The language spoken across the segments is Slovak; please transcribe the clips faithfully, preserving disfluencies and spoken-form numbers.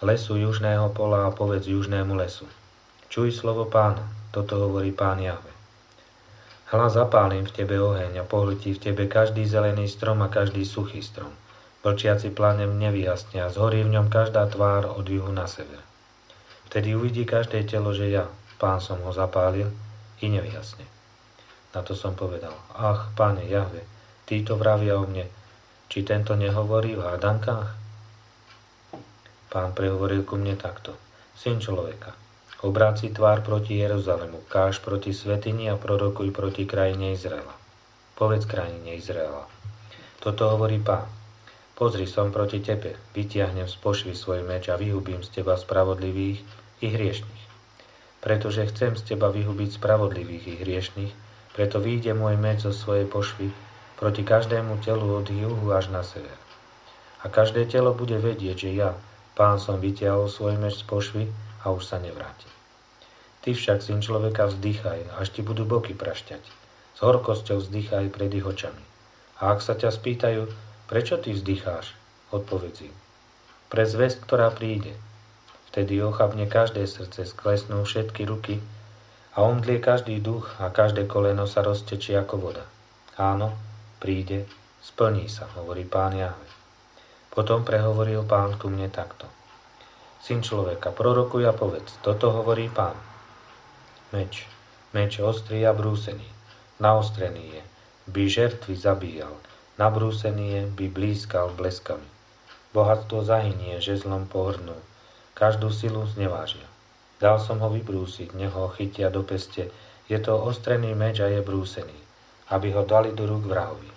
lesu južného pola a povedz južnému lesu. Čuj slovo Pána, toto hovorí Pán Jahve. Hľa, zapálim v tebe oheň a pohltí v tebe každý zelený strom a každý suchý strom. Vlčiaci planem nevyhasne a zhorí v ňom každá tvár od juhu na sever. Vtedy uvidí každé telo, že ja, Pán, som ho zapálil i nevyhasne. Na to som povedal, ach, Páne Jahve, títo vravia o mne, či tento nehovorí v hádankách? Pán prehovoril ku mne takto. Syn človeka, obráci tvár proti Jeruzalemu, káž proti svätyni a prorokuj proti krajine Izraela. Povedz krajine Izraela. Toto hovorí Pán. Pozri, som proti tebe, vytiahnem z pošvy svoj meč a vyhubím z teba spravodlivých i hriešných. Pretože chcem z teba vyhubiť spravodlivých i hriešných, preto vyjde môj meč zo svojej pošvy proti každému telu od juhu až na sever. A každé telo bude vedieť, že ja, Pán, som vytiahol svoj meč z pošvy a už sa nevráti. Ty však, syn človeka, vzdychaj, až ti budú boky prašťať. S horkosťou vzdychaj pred ich očami. A ak sa ťa spýtajú, prečo ty vzdycháš, odpovedz im. Pre zvesť, ktorá príde. Vtedy ochabne každé srdce, sklesnú všetky ruky a omdlie každý duch a každé koleno sa roztečí ako voda. Áno, príde, splní sa, hovorí Pán Jahve. Potom prehovoril Pán ku mne takto. Syn človeka, prorokuj a povedz, toto hovorí Pán. Meč, meč ostrý a brúsený, naostrený je, by žertvy zabíjal, nabrúsený je, by blízkal bleskami. Bohatstvo zahynie, žezlom pohrnú, každú silu znevážia. Dal som ho vybrúsiť, nech ho chytia do peste, je to ostrený meč a je brúsený, aby ho dali do rúk vrahovi.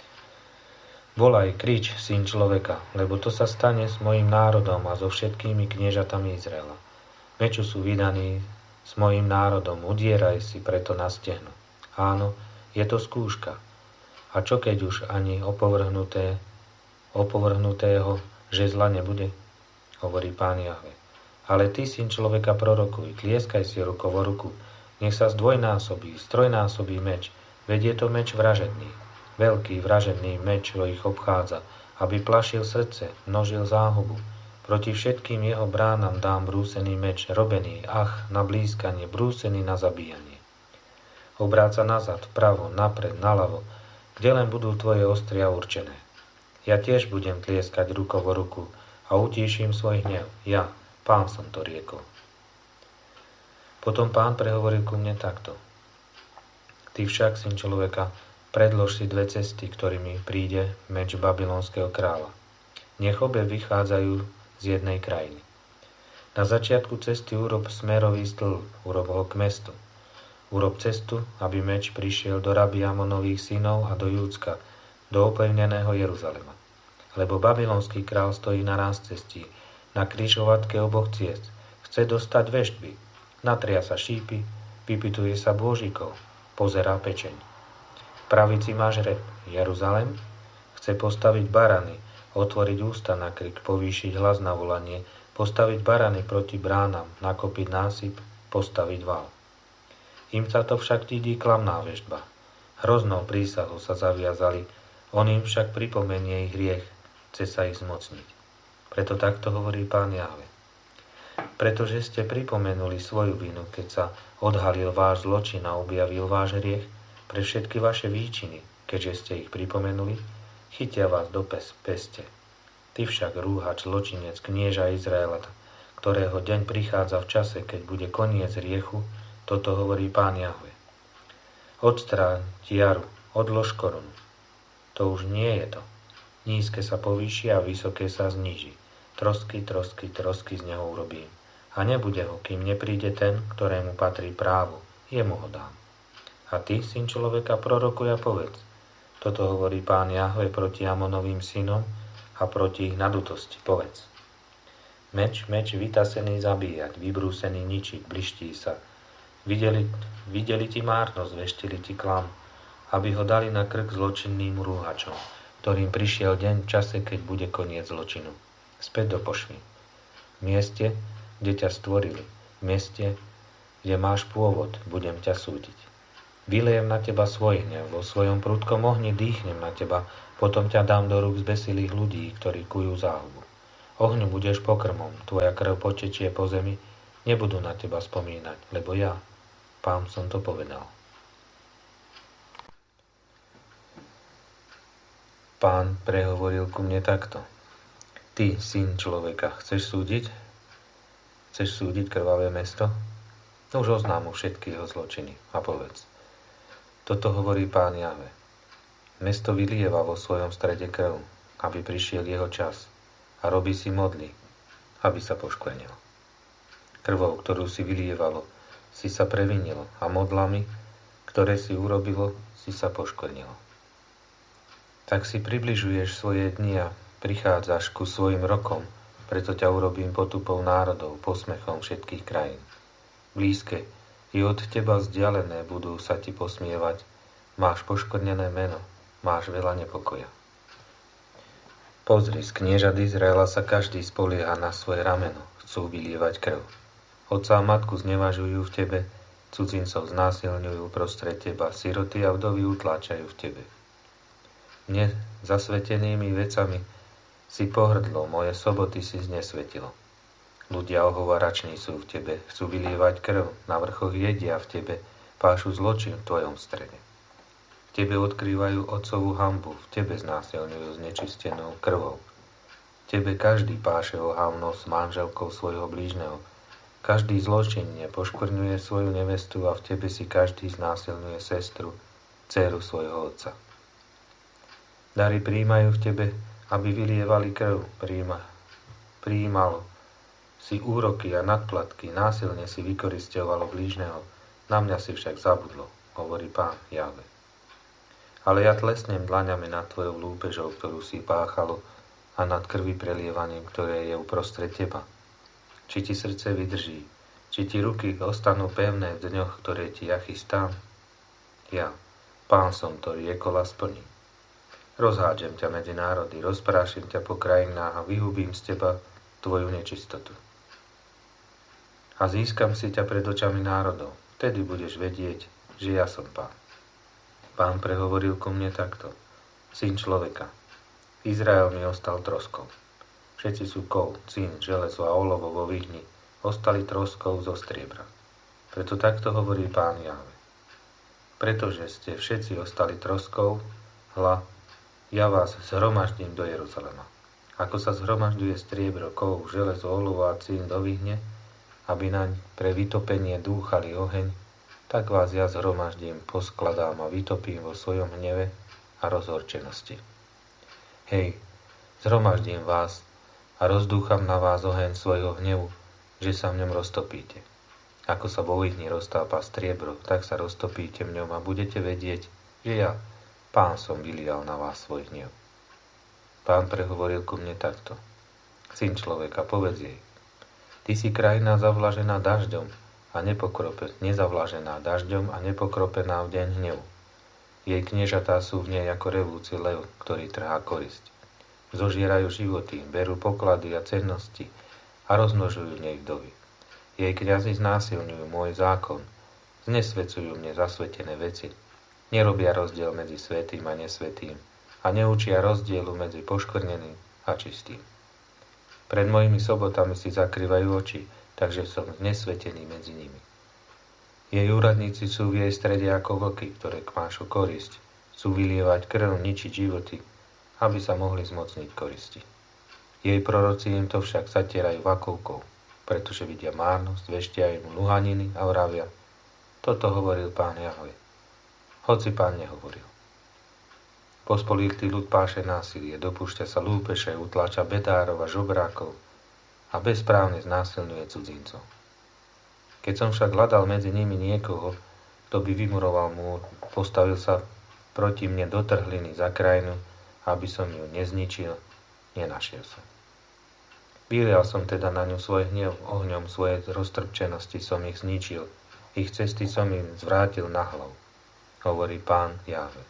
Volaj, krič, syn človeka, lebo to sa stane s mojím národom a so všetkými kniežatami Izraela. Meču sú vydaní s mojím národom, udieraj si preto na stehno. Áno, je to skúška. A čo keď už ani opovrhnuté, opovrhnutého žezla nebude? Hovorí Pán Jahve. Ale ty, syn človeka, prorokuj, tlieskaj si rukou o ruku, nech sa zdvojnásobí, strojnásobí meč, veď je to meč vražedný. Veľký vražedný meč ho ich obchádza, aby plašil srdce, množil záhubu. Proti všetkým jeho bránam dám brúsený meč, robený, ach, na blízkanie, brúsený na zabíjanie. Obráca nazad, vpravo, napred, naľavo, kde len budú tvoje ostria určené. Ja tiež budem tlieskať rukou o ruku a utíším svoj hnev. Ja, Pán, som to riekol. Potom Pán prehovoril ku mne takto. Ty však, syn človeka, predlož si dve cesty, ktorými príde meč babylonského kráľa. Nech obe vychádzajú z jednej krajiny. Na začiatku cesty urob smerový stĺp, urob ho k mestu. Urob cestu, aby meč prišiel do raby Amonových synov a do Júdska, do opevneného Jeruzalema. Lebo babylonský král stojí na ráz cestí, na križovatke oboch ciest. Chce dostať veštby, natria sa šípy, vypytuje sa bôžikov, pozerá pečeň. Pravici máš rep, Jeruzalem, chce postaviť barany, otvoriť ústa na krik, povýšiť hlas na volanie, postaviť barany proti bránam, nakopiť násyp, postaviť val. Im sa to však dídi klamná veštba. Hroznou prísahou sa zaviazali, on im však pripomenie ich hriech, chce sa ich zmocniť. Preto takto hovorí Pán Jahve. Pretože ste pripomenuli svoju vinu, keď sa odhalil váš zločin a objavil váš hriech, pre všetky vaše výčiny, keďže ste ich pripomenuli, chytia vás do pes, peste. Ty však, rúhač, zločinec, knieža Izraela, ktorého deň prichádza v čase, keď bude koniec riechu, toto hovorí Pán Jahve. Odstráň tiaru, odlož korunu. To už nie je to. Nízke sa povýši a vysoké sa zníži. Trosky, trosky, trosky z neho urobím. A nebude ho, kým nepríde ten, ktorému patrí právo. Jemu ho dám. A ty, syn človeka, prorokuj a povedz. Toto hovorí Pán Jahve proti Amonovým synom a proti ich nadutosti. Povedz. Meč, meč vytasený zabíjať, vybrúsený ničiť, bliští sa. Videli, videli ti márnosť, veštili ti klam, aby ho dali na krk zločinným rúhačom, ktorým prišiel deň v čase, keď bude koniec zločinu. Späť do pošvy. V mieste, kde ťa stvorili, v mieste, kde máš pôvod, budem ťa súdiť. Vylejem na teba svoj hnev, vo svojom prudkom ohni dýchnem na teba, potom ťa dám do rúk zbesilých ľudí, ktorí kujú záhubu. Ohňu budeš pokrmom, tvoja krv potečie po zemi, nebudú na teba spomínať, lebo ja, Pán, som to povedal. Pán prehovoril ku mne takto. Ty, syn človeka, chceš súdiť? Chceš súdiť krvavé mesto? Už oznám mu všetky jeho zločiny a povedz. Toto hovorí Pán Jahve. Mesto vylieva vo svojom strede krv, aby prišiel jeho čas a robí si modly, aby sa poškvrnilo. Krvou, ktorú si vylievalo, si sa previnilo a modlami, ktoré si urobilo, si sa poškvrnilo. Tak si približuješ svoje dni a prichádzaš ku svojim rokom, preto ťa urobím potupou národov, posmechom všetkých krajín. Blízke i od teba vzdialené budú sa ti posmievať, máš poškvrnené meno, máš veľa nepokoja. Pozri, z kniežat Izraela sa každý spolieha na svoje rameno, chcú vylievať krv. Otca a matku znevažujú v tebe, cudzincov znásilňujú prostred teba, siroty a vdovy utláčajú v tebe. Mne zasvetenými vecami si pohrdlo, moje soboty si znesvetilo. Ľudia ohovarační sú v tebe, chcú vylievať krv, na vrchoch jedia v tebe, pášu zločin v tvojom strede. V tebe odkrývajú otcovú hanbu, v tebe znásilňujú znečistenou krvou. V tebe každý páše ohavno s manželkou svojho blížneho. Každý zločinne poškvrňuje svoju nevestu a v tebe si každý znásilňuje sestru, dcéru svojho otca. Dary prijímajú v tebe, aby vylievali krv, prijíma, prijímalo si úroky a nadplatky, násilne si vykorisťovalo blížneho, na mňa si však zabudlo, hovorí Pán Jahve. Ale ja tlesnem dlaňami nad tvojou lúpežou, ktorú si páchalo, a nad krvi prelievaním, ktoré je uprostred teba. Či ti srdce vydrží, či ti ruky ostanú pevné v dňoch, ktoré ti ja chystám? Ja, Pán som, ktorý ekola splní. Rozhádžem ťa medzi národy, rozprášim ťa po krajinách a vyhubím z teba tvoju nečistotu. A získam si ťa pred očami národov, vtedy budeš vedieť, že ja som Pán. Pán prehovoril ku mne takto. Syn človeka, Izrael mi ostal troskou. Všetci sú kov, cín, železo a olovo vo vyhni, ostali troskou zo striebra. Preto takto hovorí Pán Jahve. Pretože ste všetci ostali troskou, hľa, ja vás zhromaždím do Jeruzalema. Ako sa zhromažďuje striebro, kov, železo, olovo a cín do vyhne, aby naň pre vytopenie dúchali oheň, tak vás ja zhromaždím, poskladám a vytopím vo svojom hneve a rozhorčenosti. Hej, zhromaždím vás a rozdúcham na vás oheň svojho hnevu, že sa v ňom roztopíte. Ako sa vo vyhni roztápa striebro, tak sa roztopíte v ňom a budete vedieť, že ja, Pán, som vylial na vás svoj hnev. Pán prehovoril ku mne takto. Syn človeka, povedz jej, ty si krajina zavlažená dažďom a nepokrope, nezavlažená dažďom a nepokropená v deň hnevu. Jej kniežatá sú v nej ako revúci lev, ktorý trhá korisť. Zožierajú životy, berú poklady a cennosti a rozmnožujú v nej vdovy. Jej kňazi znásilňujú môj zákon, znesvedcujú mne zasvetené veci, nerobia rozdiel medzi svätým a nesvätým a neučia rozdielu medzi poškvrneným a čistým. Pred mojimi sobotami si zakrývajú oči, takže som znesvetený medzi nimi. Jej úradníci sú v jej strede ako vlky, ktoré kmášu korisť, sú vylievať krv, ničiť životy, aby sa mohli zmocniť koristi. Jej proroci im to však zatierajú vakovkou, pretože vidia márnosť, veštia im luhaniny a vravia. Toto hovoril Pán Jahve. Hoci Pán nehovoril. Pospolitý ľud páše násilie, dopúšťa sa lúpeše, utláča bedárov a žobrákov a bezprávne znásilňuje cudzincov. Keď som však hľadal medzi nimi niekoho, kto by vymuroval múr, postavil sa proti mne do trhliny za krajinu, aby som ju nezničil, nenašiel som. Vylial som teda na ňu svoj hnev, ohňom svojej roztrpčenosti som ich zničil, ich cesty som im zvrátil na hlavu, hovorí Pán Jahve.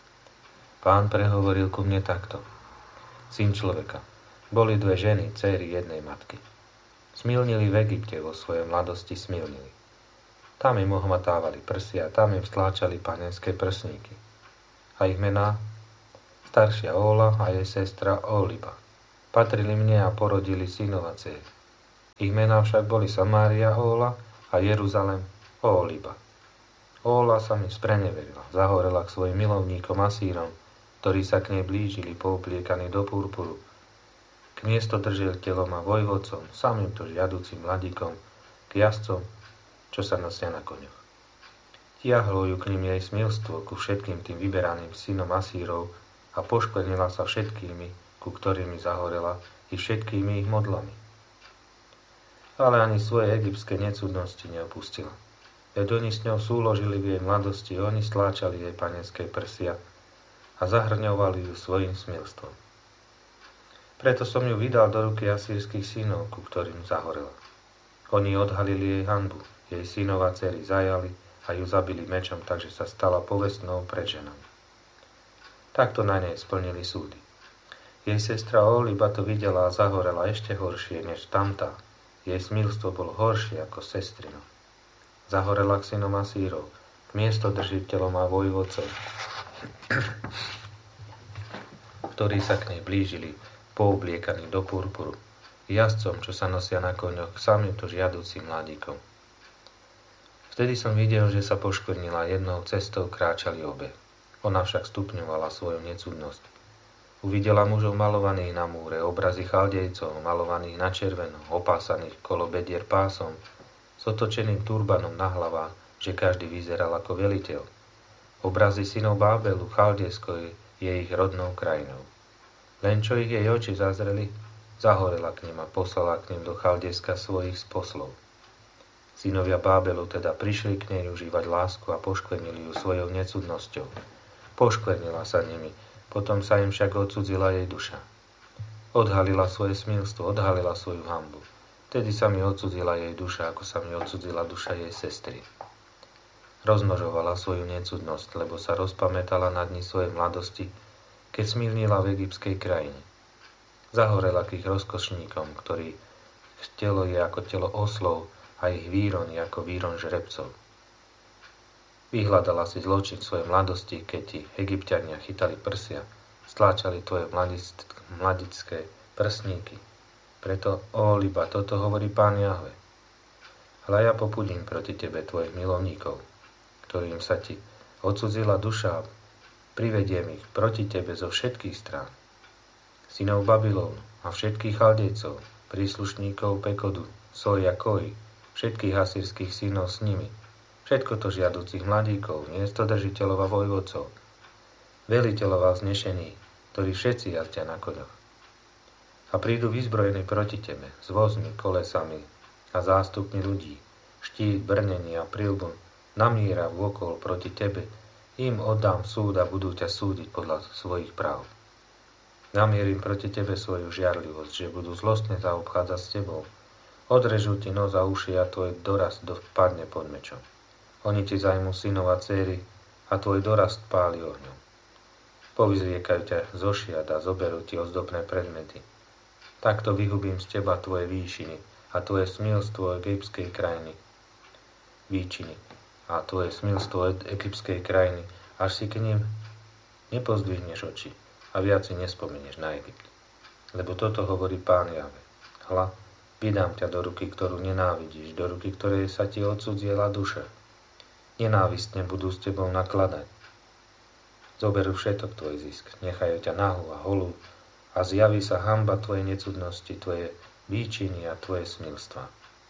Pán prehovoril ku mne takto. Syn človeka, boli dve ženy, dcéry jednej matky. Smilnili v Egypte, vo svojej mladosti smilnili. Tam im ohmatávali prsia, tam im stláčali panenské prsníky. A ich mená? Staršia Óla a jej sestra Óliba. Patrili mne a porodili synov a dcér. Ich mená však boli Samária, Óla a Jeruzalem, Óliba. Óla sa mi spreneverila, zahorela k svojim milovníkom Asírom, ktorí sa k nej blížili, poupliekaní do purpuru, k miestodržiteľom a vojvodcom, samým to žiaducim mladíkom, k jazdcom, čo sa nosia na koňoch. Tiahlo ju k nim jej smilstvo ku všetkým tým vyberaným synom Asírov a poškvrnila sa všetkými, ku ktorými zahorela, i všetkými ich modlami. Ale ani svoje egyptské necudnosti neopustila. Veď oni s ňou súložili v jej mladosti, oni stláčali jej panenské prsia a zahrňovali ju svojim smilstvom. Preto som ju vydal do ruky asýrskych synov, ku ktorým zahorela. Oni odhalili jej hanbu, jej synov a dcery zajali a ju zabili mečom, takže sa stala povestnou pred ženami. Takto na nej splnili súdy. Jej sestra Óliba to videla a zahorela ešte horšie než tamtá. Jej smilstvo bolo horšie ako sestrino. Zahorela k synom Asírov, k miestodržiteľom a vojvodcom, ktorí sa k nej blížili, poubliekaní do purpuru, jazdcom, čo sa nosia na koňoch, samým to žiaducim mladíkom. Vtedy som videl, že sa poškvrnila, jednou cestou kráčali obe. Ona však stupňovala svoju necudnosť. Uvidela mužov malovaných na múre, obrazy chaldejcov, malovaných na červeno, opásaných kolo bedier pásom, s otočeným turbanom na hlavách, že každý vyzeral ako veliteľ. Obrazy synov Bábelu, Chaldejsko je ich rodnou krajinou. Len čo ich jej oči zazreli, zahorela k nim a poslala k nim do Chaldejska svojich poslov. Synovia Bábelu teda prišli k nej užívať lásku a poškvrnili ju svojou necudnosťou. Poškvrnila sa nimi, potom sa im však odcudzila jej duša. Odhalila svoje smilstvo, odhalila svoju hanbu. Vtedy sa mi odcudzila jej duša, ako sa mi odcudzila duša jej sestry. Rozmnožovala svoju necudnosť, lebo sa rozpamätala na dni svojej mladosti, keď smilnila v egyptskej krajine. Zahorela k ich rozkošníkom, ktorí telo je ako telo oslov a ich výron je ako výron žrebcov. Vyhľadala si zločin svojej mladosti, keď ti Egypťania chytali prsia, stláčali tvoje mladické prsníky. Preto, Óliba, toto hovorí Pán Jahve. Hľa ja popudím proti tebe tvojich milovníkov, ktorým sa ti odcudzila duša, privediem ich proti tebe zo všetkých strán. Synov Babylonu a všetkých Chaldejcov, príslušníkov Pekodu, Soja Koji, všetkých asýrskych synov s nimi, všetko to žiaducich mladíkov, miestodržiteľov a vojvodcov, veliteľov a vznešení, ktorí všetci jazdia na koňoch. A prídu vyzbrojení proti tebe, s vozmi, kolesami a zástupmi ľudí, štít, brnení a prilbu, namíra vôkol proti tebe, im oddám súd a budú ťa súdiť podľa svojich práv. Namierim proti tebe svoju žiarlivosť, že budú zlostne zaobchádzať s tebou. Odrežú ti nos a uši a tvoj dorast dopadne pod mečom. Oni ti zajmú synov a dcéry a tvoj dorast páli ohňom. Povyzriekajú ťa zo šiat a zoberú ti ozdobné predmety. Takto vyhubím z teba tvoje výšiny a tvoje smilstvo egyptskej krajiny. Výčiny a tvoje smilstvo egyptskej krajiny, až si k ním nepozdvihneš oči a viac si nespomenieš na Egypt. Lebo toto hovorí Pán Jahve. Hľa, vydám ťa do ruky, ktorú nenávidíš, do ruky, ktorej sa ti odcudziela duša. Nenávistne budú s tebou nakladať. Zoberú všetok tvoj zisk, nechajú ťa nahú a holú a zjaví sa hanba tvojej necudnosti, tvoje výčiny a tvoje smilstva.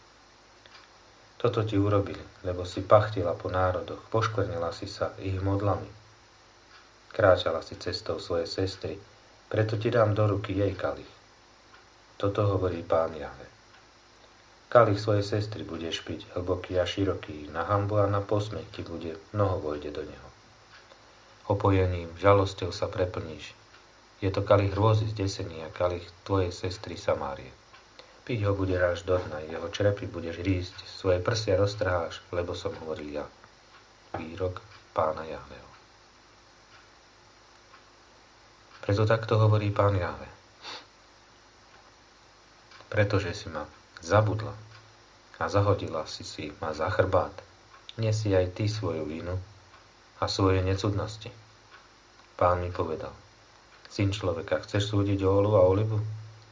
Toto ti urobili, lebo si pachtila po národoch, poškvrnila si sa ich modlami. Kráčala si cestou svojej sestry, preto ti dám do ruky jej kalich. Toto hovorí Pán Jahve. Kalich svojej sestry budeš piť, hlboký a široký, na hanbu a na posmech ti bude, mnoho vojde do neho. Opojením, žalosťou sa preplníš. Je to kalich hrôzy zdesení a kalich tvojej sestry Samárie. Piť ho bude až do dna, jeho črepy budeš rísť, svoje prsia roztrháš, lebo som hovoril ja. Výrok Pána Jahveho. Preto takto hovorí Pán Jahve. Pretože si ma zabudla a zahodila si si ma za chrbát, nesi aj ty svoju vinu a svoje necudnosti. Pán mi povedal, syn človeka, chceš súdiť Ólu a Olibu?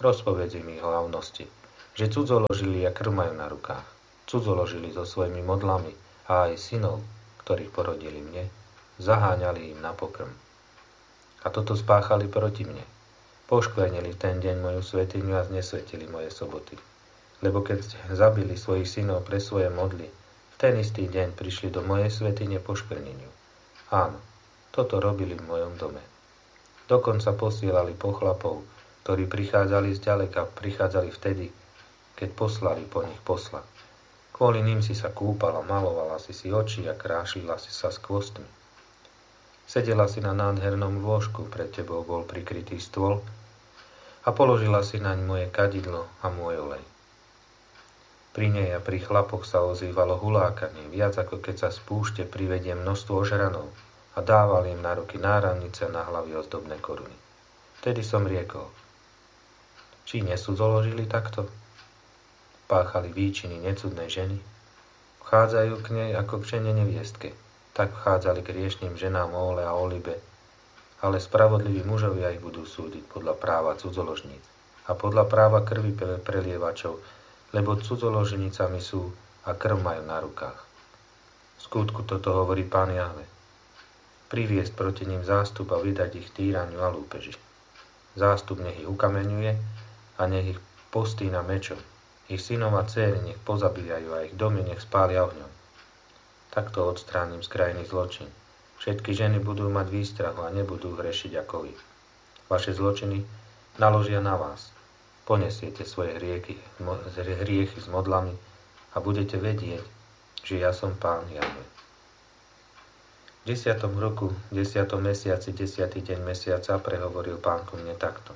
Rozpovedz im ich hlavnosti, že cudzoložili a krv majú na rukách. Cudzoložili so svojimi modlami a aj synov, ktorých porodili mne, zaháňali im na pokrm. A toto spáchali proti mne. Poškvernili v ten deň moju svätyňu a znesvetili moje soboty. Lebo keď zabili svojich synov pre svoje modly, v ten istý deň prišli do mojej svätyne poškvrneniu. Áno, toto robili v mojom dome. Dokonca posielali pochlapov, ktorí prichádzali zďaleka, prichádzali vtedy, keď poslali po nich posla. Kvôli ním si sa kúpala, malovala si si oči a krášlila si sa s kvostmi. Sedela si na nádhernom lôžku, pred tebou bol prikrytý stôl a položila si naň moje kadidlo a môj olej. Pri nej a pri chlapoch sa ozývalo hulákanie, viac ako keď sa z púšte privedie množstvo ožranov a dával im na ruky náramnice a na hlavy ozdobné koruny. Vtedy som riekol, či nesudzoložili takto? Páchali výčiny necudnej ženy? Vchádzajú k nej ako k žene neviestke, tak vchádzali k hriešným ženám Óle a Olibe, ale spravodliví mužovia ich budú súdiť podľa práva cudzoložníc a podľa práva krvi prelievačov, lebo cudzoloženicami sú a krv majú na rukách. V skutku toto hovorí Pán Jahve. Priviesť proti ním zástup a vydať ich týraniu a lúpeži. Zástup nech ich ukameňuje a nech ich postýna mečom. Ich synov a dcéry nech pozabíjajú a ich domy nech spália ohňom. Takto odstránim z krajiny zločin. Všetky ženy budú mať výstrahu a nebudú hrešiť ako vy. Vaše zločiny naložia na vás. Ponesiete svoje hriechy, hriechy s modlami a budete vedieť, že ja som Pán Jahve. V desiatom roku, desiatom mesiaci, desiatý deň mesiaca prehovoril Pán ku mne takto.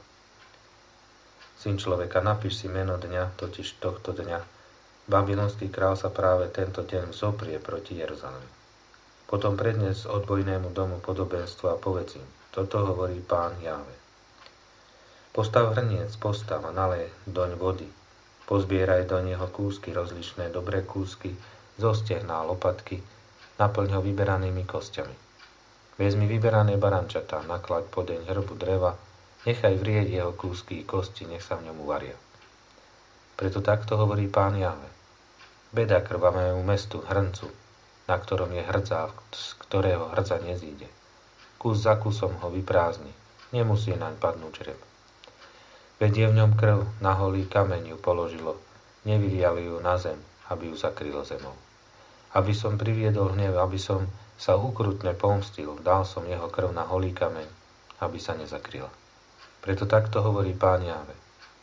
Syn človeka, napíš si meno dňa, totiž tohto dňa. Babylonský král sa práve tento deň zoprie proti Jeruzalemu. Potom prednes odbojnému domu podobenstvo a povedz im, toto hovorí Pán Jahve. Postav hrniec, postav a nalej doň vody. Pozbieraj do neho kúsky, rozličné dobré kúsky, zo stehná lopatky, naplň ho vyberanými kostiami. Vezmi vyberané barančatá, naklaď podeň hrbu dreva, nechaj vrieť jeho kúsky i kosti, nech sa v ňom uvaria. Preto takto hovorí Pán Jahve. Beda krvavému mestu, hrncu, na ktorom je hrdza, z ktorého hrdza nezíde. Kus za kusom ho vyprázdni, nemusí naň padnúť žreb. Veď je v ňom krv, na holý kameň ju položilo, nevyliali ju na zem, aby ju zakrylo zemou. Aby som priviedol hnev, aby som sa ukrutne pomstil, dal som jeho krv na holý kameň, aby sa nezakryla. Preto takto hovorí Pán Jahve.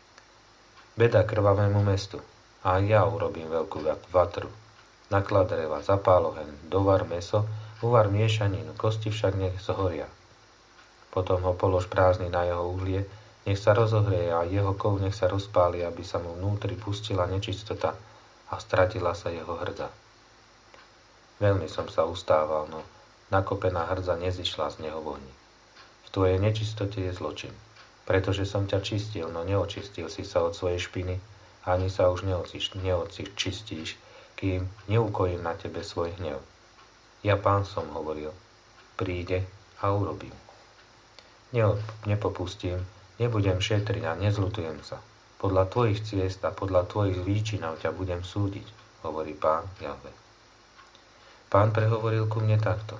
Beda krvavému mestu, a ja urobím veľkú vatru. Naklad dreva, zapál oheň, dovar mäso, uvar miešaninu, kosti však nech zhoria. Potom ho polož prázdny na jeho uhlie, nech sa rozohreje a jeho kov nech sa rozpáli, aby sa mu vnútri pustila nečistota a stratila sa jeho hrdza. Veľmi som sa ustával, no nakopená hrdza nezišla z neho v ohni. V tvojej nečistote je zločin, pretože som ťa čistil, no neočistil si sa od svojej špiny, ani sa už neočistíš, kým neukojím na tebe svoj hnev. Ja Pán som hovoril, príde a urobím. Nepopustím, nebudem šetriť a nezľutujem sa. Podľa tvojich ciest a podľa tvojich výčinov ťa budem súdiť, hovorí Pán Jahve. Pán prehovoril ku mne takto.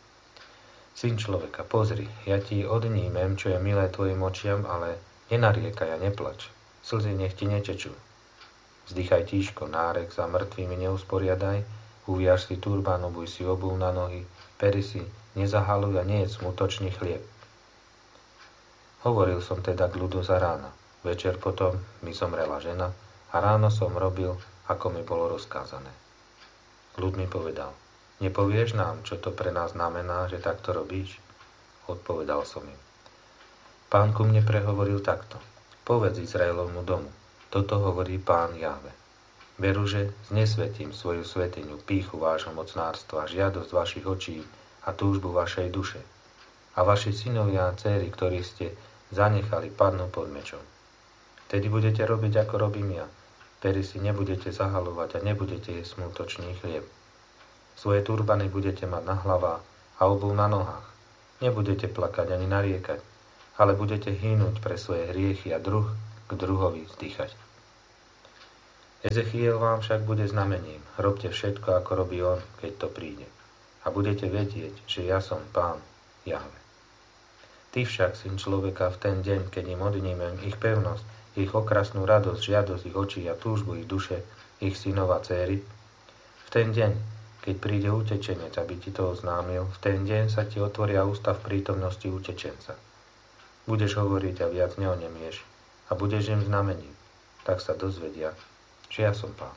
Syn človeka, pozri, ja ti odnímem, čo je milé tvojim očiam, ale nenariekaj a neplač. Slzy nech ti netečú. Vzdychaj tížko, nárek za mŕtvými neusporiadaj, uviaž si turbán, obuj si obuv na nohy, pery si, nezahaluj a nejedz smutočný chlieb. Hovoril som teda k ľudu za rána. Večer potom mi zomrela žena a ráno som robil, ako mi bolo rozkázané. Ľud mi povedal, nepovieš nám, čo to pre nás znamená, že takto robíš? Odpovedal som im. Pán ku mne prehovoril takto. Povedz Izraelovmu domu. Toto hovorí Pán Jahve. Veru, že znesvetím svoju svetiňu, pýchu vášho mocnárstva, žiadosť vašich očí a túžbu vašej duše. A vaši synovia a dcéry, ktorí ste zanechali, padnú pod mečom. Vtedy budete robiť, ako robím ja. Vtedy si nebudete zahalovať a nebudete jesť smutočný chlieb. Svoje turbany budete mať na hlavách a obuv na nohách. Nebudete plakať ani nariekať, ale budete hynúť pre svoje hriechy a druh k druhovi vzdychať. Ezechiel vám však bude znamením. Robte všetko, ako robí on, keď to príde. A budete vedieť, že ja som Pán Jahve. Ty však, syn človeka, v ten deň, keď im odnímem ich pevnosť, ich okrasnú radosť, žiadosť ich očí a túžbu ich duše, ich synov a céry, v ten deň, keď príde utečenec, aby ti to oznámil, v ten deň sa ti otvoria ústa v prítomnosti utečenca. Budeš hovoriť a viac neonemieš a budeš im znamením. Tak sa dozvedia, že ja som Pán.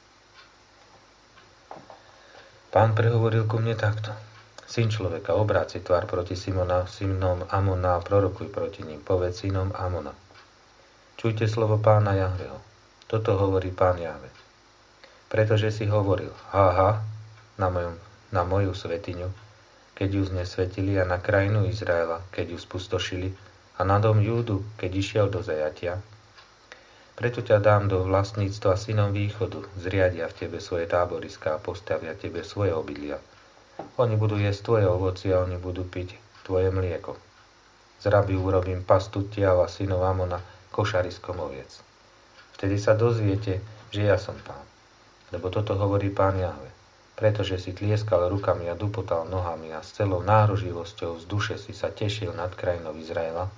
Pán prehovoril ku mne takto. Syn človeka, obráť si tvár proti Simona, synom Amona a prorokuj proti ním. Povedz synom Amona. Čujte slovo Pána Jahveho. Toto hovorí Pán Jahve. Pretože si hovoril, haha, na, mojom, na moju svetiňu, keď ju znesvetili, a na krajinu Izraela, keď ju spustošili, a na dom Júdu, keď išiel do zajatia. Preto ťa dám do vlastníctva synom východu, zriadia v tebe svoje táboriská a postavia tebe svoje obydlia. Oni budú jesť tvoje ovocie a oni budú piť tvoje mlieko. Z raby urobím pastu tiala synov Amona, košariskom oviec. Vtedy sa dozviete, že ja som Pán. Lebo toto hovorí Pán Jahve. Pretože si tlieskal rukami a dupotal nohami a s celou náruživosťou z duše si sa tešil nad krajinou Izraela,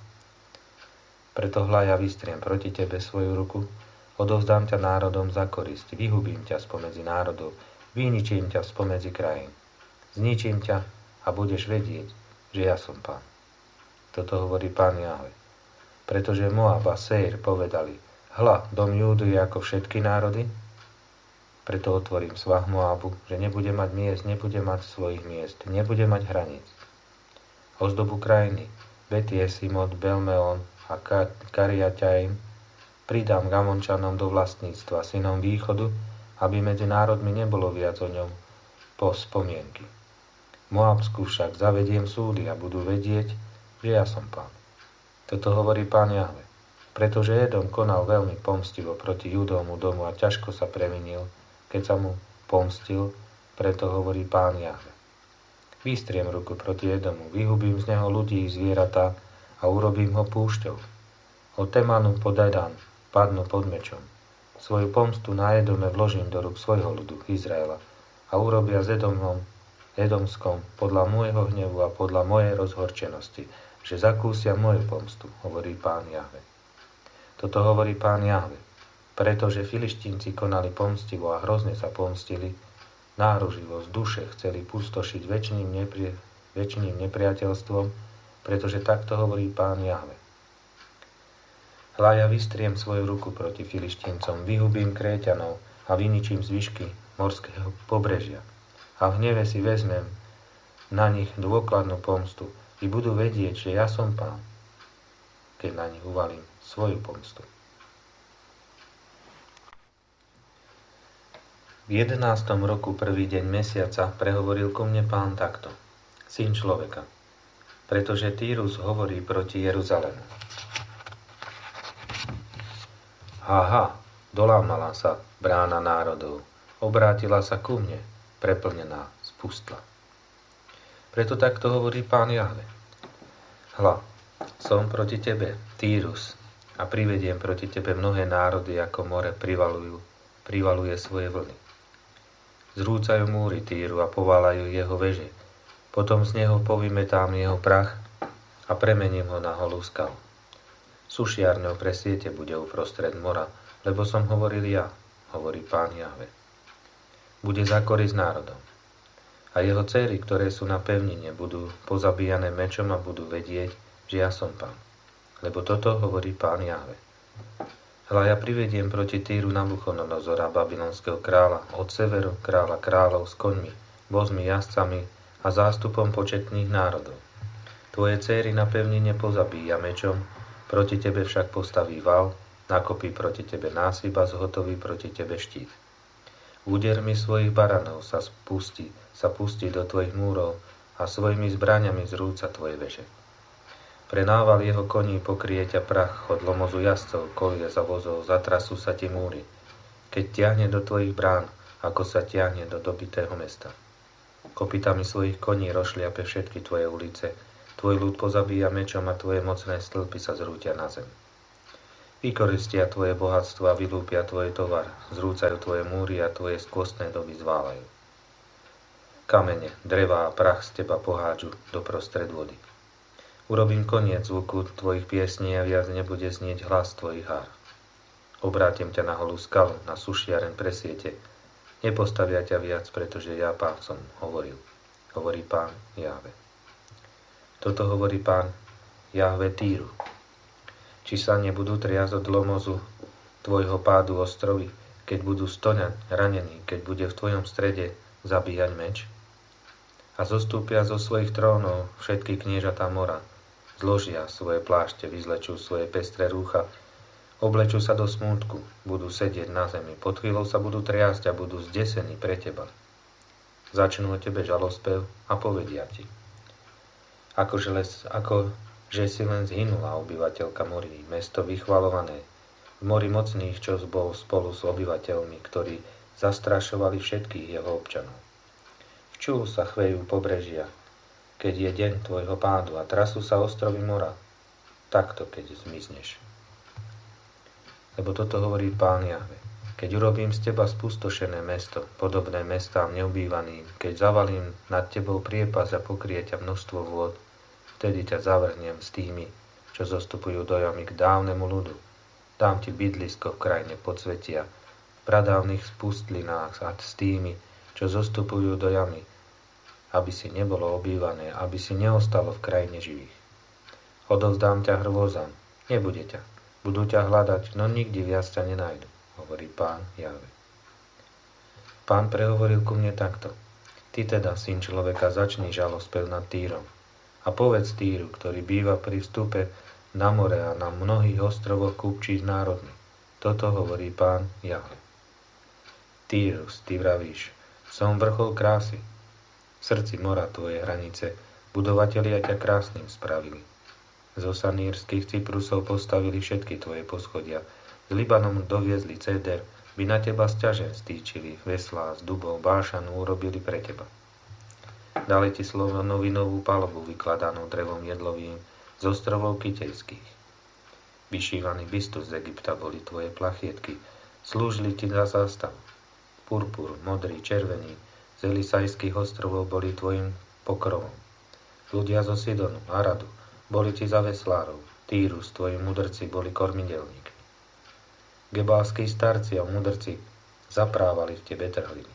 preto hľa ja vystriem proti tebe svoju ruku, odovzdám ťa národom za korisť, vyhubím ťa spomedzi národov, vyničím ťa spomedzi krajín. Zničím ťa a budeš vedieť, že ja som Pán. Toto hovorí Pán Jahve. Pretože Moab a Seir povedali, hľa, dom Júdy je ako všetky národy, preto otvorím svah Moabu, že nebude mať miest, nebude mať svojich miest, nebude mať hraníc. Ozdobu krajiny, Bet-Jesimot, Belmeon a Kariataim pridám Gamončanom do vlastníctva, synom východu, aby medzi národmi nebolo viac o ňom po spomienky. Moabsku však zavediem súdy a budú vedieť, že ja som Pán. Toto hovorí Pán Jahve. Pretože Edom konal veľmi pomstivo proti Judovmu domu a ťažko sa previnil, keď sa mu pomstil, preto hovorí Pán Jahve. Vystriem ruku proti Edomu, vyhubím z neho ľudí i zvieratá a urobím ho púšťou. Od Temanu po Dedan padnú pod mečom. Svoju pomstu na Edome vložím do rúk svojho ľudu Izraela a urobia s Edomom, Edomskom podľa môjho hnevu a podľa mojej rozhorčenosti, že zakúsia moju pomstu, hovorí Pán Jahve. Toto hovorí Pán Jahve. Pretože Filištínci konali pomstivo a hrozne sa pomstili, náruživo z duše chceli pustošiť väčšným, nepri... väčšným nepriateľstvom, pretože takto hovorí Pán Jahve. Hľa ja vystriem svoju ruku proti Filištíncom, vyhubím Kréťanov a vyničím zvyšky morského pobrežia. A v hneve si vezmem na nich dôkladnú pomstu i budú vedieť, že ja som Pán, keď na nich uvalím svoju pomstu. V jedenástom roku prvý deň mesiaca prehovoril ku mne Pán takto. Syn človeka, pretože Týrus hovorí proti Jeruzalému. Haha, dolámala sa brána národov, obrátila sa ku mne, preplnená, spustla. Preto takto hovorí Pán Jahve. Hľa, som proti tebe, Týrus, a privediem proti tebe mnohé národy, ako more privalujú, privaluje svoje vlny. Zrúcajú múry Týru a pováľajú jeho veže. Potom z neho povymetám jeho prach a premením ho na holú skalu. Sušiarňou pre siete bude uprostred mora, lebo som hovoril ja, hovorí Pán Jahve. Bude za korisť národom. A jeho dcery, ktoré sú na pevnine, budú pozabíjané mečom a budú vedieť, že ja som Pán. Lebo toto hovorí Pán Jahve. Hľa ja privediem proti Týru Nabuchodonozora, babylonského kráľa, od severu kráľa kráľov s koňmi, vozmi, jazdcami a zástupom početných národov. Tvoje céry na pevnine pozabíja mečom, proti tebe však postaví val, nakopí proti tebe násyp a zhotoví proti tebe štít. Údermi svojich baranov sa spustí, sa pustí do tvojich múrov a svojimi zbraňami zrúca tvoje veže. Pre nával jeho koní pokrie ťa prach, od lomozu jazdcov, kolie za vozov, zatrasú sa ti múry, keď ťahne do tvojich brán, ako sa ťahne do dobitého mesta. Kopytami svojich koní rozšliape všetky tvoje ulice, tvoj ľud pozabíja mečom a tvoje mocné stĺpy sa zrútia na zem. Vykoristia tvoje bohatstvo a vylúpia tvoj tovar, zrúcajú tvoje múry a tvoje skvostné doby zválajú. Kamene, dreva a prach z teba pohádžu do prostred vody. Urobím koniec zvuku tvojich piesní a viac nebude znieť hlas tvojich hár. Obrátim ťa na holú skalu, na sušiareň pre siete. Nepostavia ťa viac, pretože ja Pán som hovoril, hovorí Pán Jahve. Toto hovorí Pán Jahve Týru. Či sa nebudú triasť od lomozu tvojho pádu ostrovy, keď budú stoňať ranení, keď bude v tvojom strede zabíjať meč? A zostúpia zo svojich trónov všetky kniežatá mora, zložia svoje plášte, vyzlečú svoje pestré rúcha, oblečú sa do smútku, budú sedieť na zemi, pod chvíľou sa budú triasť a budú zdesení pre teba. Začnú o tebe žalospev a povedia ti. Ako, želez, ako že si len zhynula obyvateľka morí, mesto vychvalované, v mori mocných, čo bol spolu s obyvateľmi, ktorí zastrašovali všetkých jeho občanov. Včú sa chvejú pobrežia, keď je deň tvojho pádu a trasú sa ostrovy mora, takto keď zmizneš. Lebo toto hovorí Pán Jahve. Keď urobím z teba spustošené mesto, podobné mestám neobývaným, keď zavalím nad tebou priepas a pokrie ťa množstvo vôd, vtedy ťa zavrhnem s tými, čo zostupujú do jamy k dávnemu ľudu. Dám ti bydlisko v krajine podsvetia, v pradávnych spustlinách a s tými, čo zostupujú do jamy, aby si nebolo obývané, aby si neostalo v krajine živých. Odovzdám ťa hrôzam, nebude ťa. Budú ťa hľadať, no nikdy viac ťa nenájdu, hovorí Pán Jahve. Pán prehovoril ku mne takto. Ty teda, syn človeka, začni žalospev nad Týrom. A povedz Týru, ktorý býva pri vstupe na more a na mnohých ostrovoch kupčí s národmi. Toto hovorí Pán Jahve. Týrus, ty vravíš, som vrchol krásy. V srdci mora tvoje hranice budovatelia ťa krásnym spravili. Zo sanírskych Cyprusov postavili všetky tvoje poschodia. Z Libanomu doviezli céder, by na teba sťažen stýčili, veslá z dubov bášanu urobili pre teba. Dali ti slovo novinovú palobu vykladanú drevom jedlovým z ostrovov Kytejských. Vyšívaný bistus z Egypta boli tvoje plachietky, slúžili ti za zástavu. Purpur, modrý, červený, z Elisajských ostrovov boli tvojim pokrovom. Ľudia zo Sidonu, Aradu, boli ti za veslárov, Týrus, tvoji mudrci boli kormidelníkmi. Gebálski starci a mudrci zaprávali v tebe trhliny.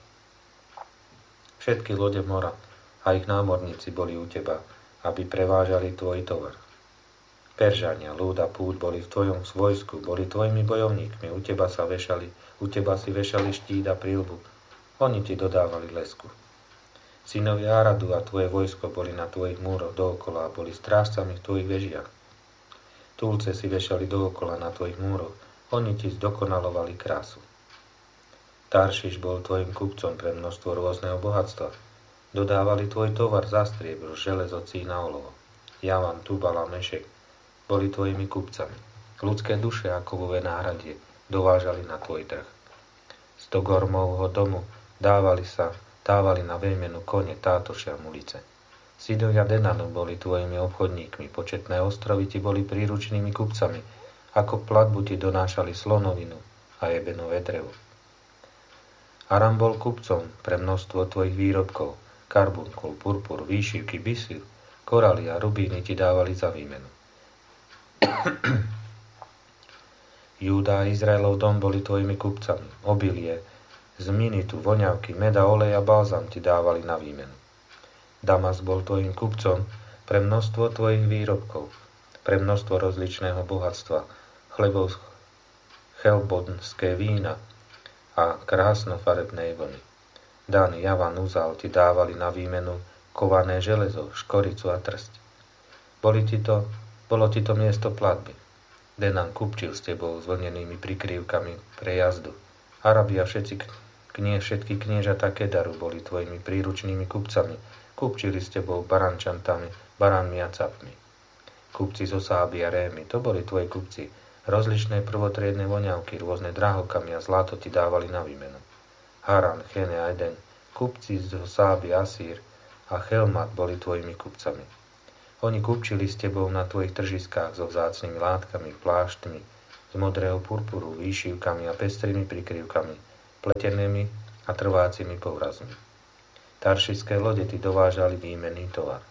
Všetky lode mora a ich námorníci boli u teba, aby prevážali tvoj tovar. Peržania, ľud a púť boli v tvojom vojsku, boli tvojimi bojovníkmi, u teba sa vešali, u teba si vešali štít a príľbu, oni ti dodávali lesku. Synovia Aradu a tvoje vojsko boli na tvojich múroch dookola a boli strážcami v tvojich vežiach. Túlce si vešali dookola na tvojich múroch, oni ti zdokonalovali krásu. Taršiš bol tvojim kupcom pre množstvo rôzneho bohatstva. Dodávali tvoj tovar za striebro, železo, cína, olovo. Javan, Tubal a Mešek boli tvojimi kupcami. Ľudské duše a kovové náhradie dovážali na tvoj trh. Z Togormovho domu dávali sa, dávali na výmenu kone, tátoše a mulice. Sidovia Denanu boli tvojimi obchodníkmi, početné ostrovy ti boli príručnými kupcami, ako platbu ti donášali slonovinu a ebenové drevo. Aram bol kupcom pre množstvo tvojich výrobkov, karbunkul, purpur, výšivky, bisil, koraly a rubíny ti dávali za výmenu. Júda a Izraelov dom boli tvojimi kupcami, obilie, zminitu, voňavky, meda, olej a balzam ti dávali na výmenu. Damas bol tvojim kupcom pre množstvo tvojich výrobkov, pre množstvo rozličného bohatstva, chlebov, chelbonské vína a krásnofarebnej vlny. Dan, Javan, Uzal ti dávali na výmenu kované železo, škoricu a trst. Boli ti to, bolo ti to miesto platby. Denan kupčil s tebou s vlnenými prikrývkami pre jazdu. Arabi a všetci knie, všetky kniežatá Kedaru boli tvojimi príručnými kupcami. Kupčili s tebou barančantami, baránmi a capmi. Kupci zo Sáby a Rémy, to boli tvoji kupci. Rozličné prvotriedne voňavky, rôzne drahokamy a zlato ti dávali na výmenu. Haran, Chene a Eden, kupci zo Sáby, Asír a Chelmat boli tvojimi kupcami. Oni kupčili s tebou na tvojich tržiskách so vzácnymi látkami, pláštmi, z modrého purpuru, výšivkami a pestrými prikryvkami, pletenými a trvácimi povrazmi. Taršiské lode ti dovážali výmenný tovar.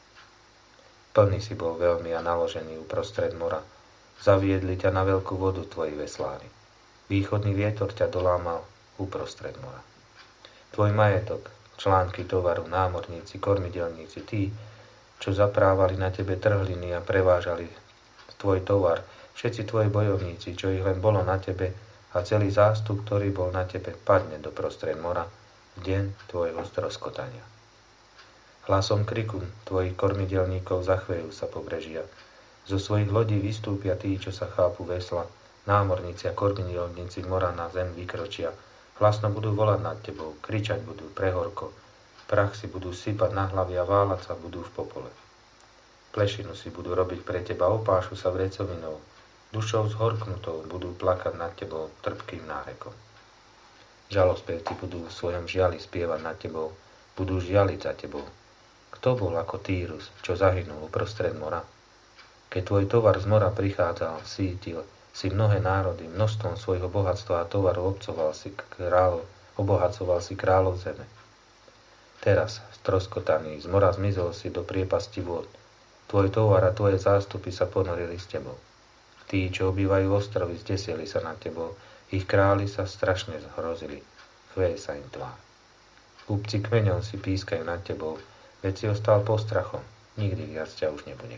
Plný si bol veľmi a naložený uprostred mora. Zaviedli ťa na veľkú vodu tvoji veslári. Východný vietor ťa dolámal uprostred mora. Tvoj majetok, články tovaru, námorníci, kormidelníci, tí, čo zaprávali na tebe trhliny a prevážali tvoj tovar, všetci tvoji bojovníci, čo ich len bolo na tebe, a celý zástup, ktorý bol na tebe, padne do prostred mora v deň tvojho stroskotania. Hlasom kriku tvojich kormidelníkov zachvejú sa pobrežia. Zo svojich lodí vystúpia tí, čo sa chápu vesla, námorníci a kormidelníci mora na zem vykročia. Hlasno budú volať nad tebou, kričať budú prehorko, prach si budú sypať na hlavy a váľať sa budú v popole. Plešinu si budú robiť pre teba, opášu sa vrecovinou, dušou zhorknutou budú plakať nad tebou trpkým nárekom. Žalospevci budú v svojom žiali spievať nad tebou, budú žialiť za tebou. Kto bol ako Týrus, čo zahynul uprostred mora? Keď tvoj tovar z mora prichádzal, sítil si mnohé národy, množstvom svojho bohatstva a tovaru obcoval si kráľov, obohacoval si kráľov zeme. Teraz, stroskotaný, z mora zmizol si do priepasti vôd. Tvoj tovar a tvoje zástupy sa ponorili s tebou. Tí, čo obývajú ostrovy, zdesili sa nad tebou, ich králi sa strašne zhrozili, chveje sa im tvár. Kúpci kmeňov si pískajú nad tebou, veď si ostal postrachom, nikdy viac ťa už nebude.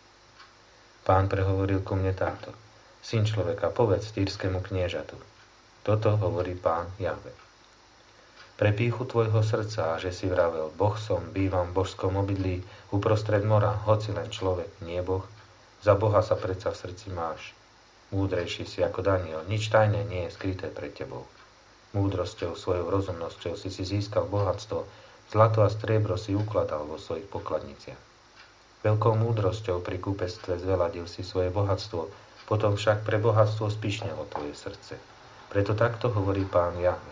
Pán prehovoril ku mne táto: Syn človeka, povedz týrskému kniežatu. Toto hovorí Pán Jahve. Pre pýchu tvojho srdca, že si vravel, Boh som, bývam v božskom obydlí, uprostred mora, hoci len človek, nie Boh, za Boha sa predsa v srdci máš. Múdrejší si ako Daniel, nič tajné nie je skryté pred tebou. Múdrosťou, svojou rozumnosťou si si získal bohatstvo, zlato a striebro si ukladal vo svojich pokladniciach. Veľkou múdrosťou pri kúpectve zveladil si svoje bohatstvo, potom však pre bohatstvo spišnelo tvoje srdce. Preto takto hovorí Pán Jahve.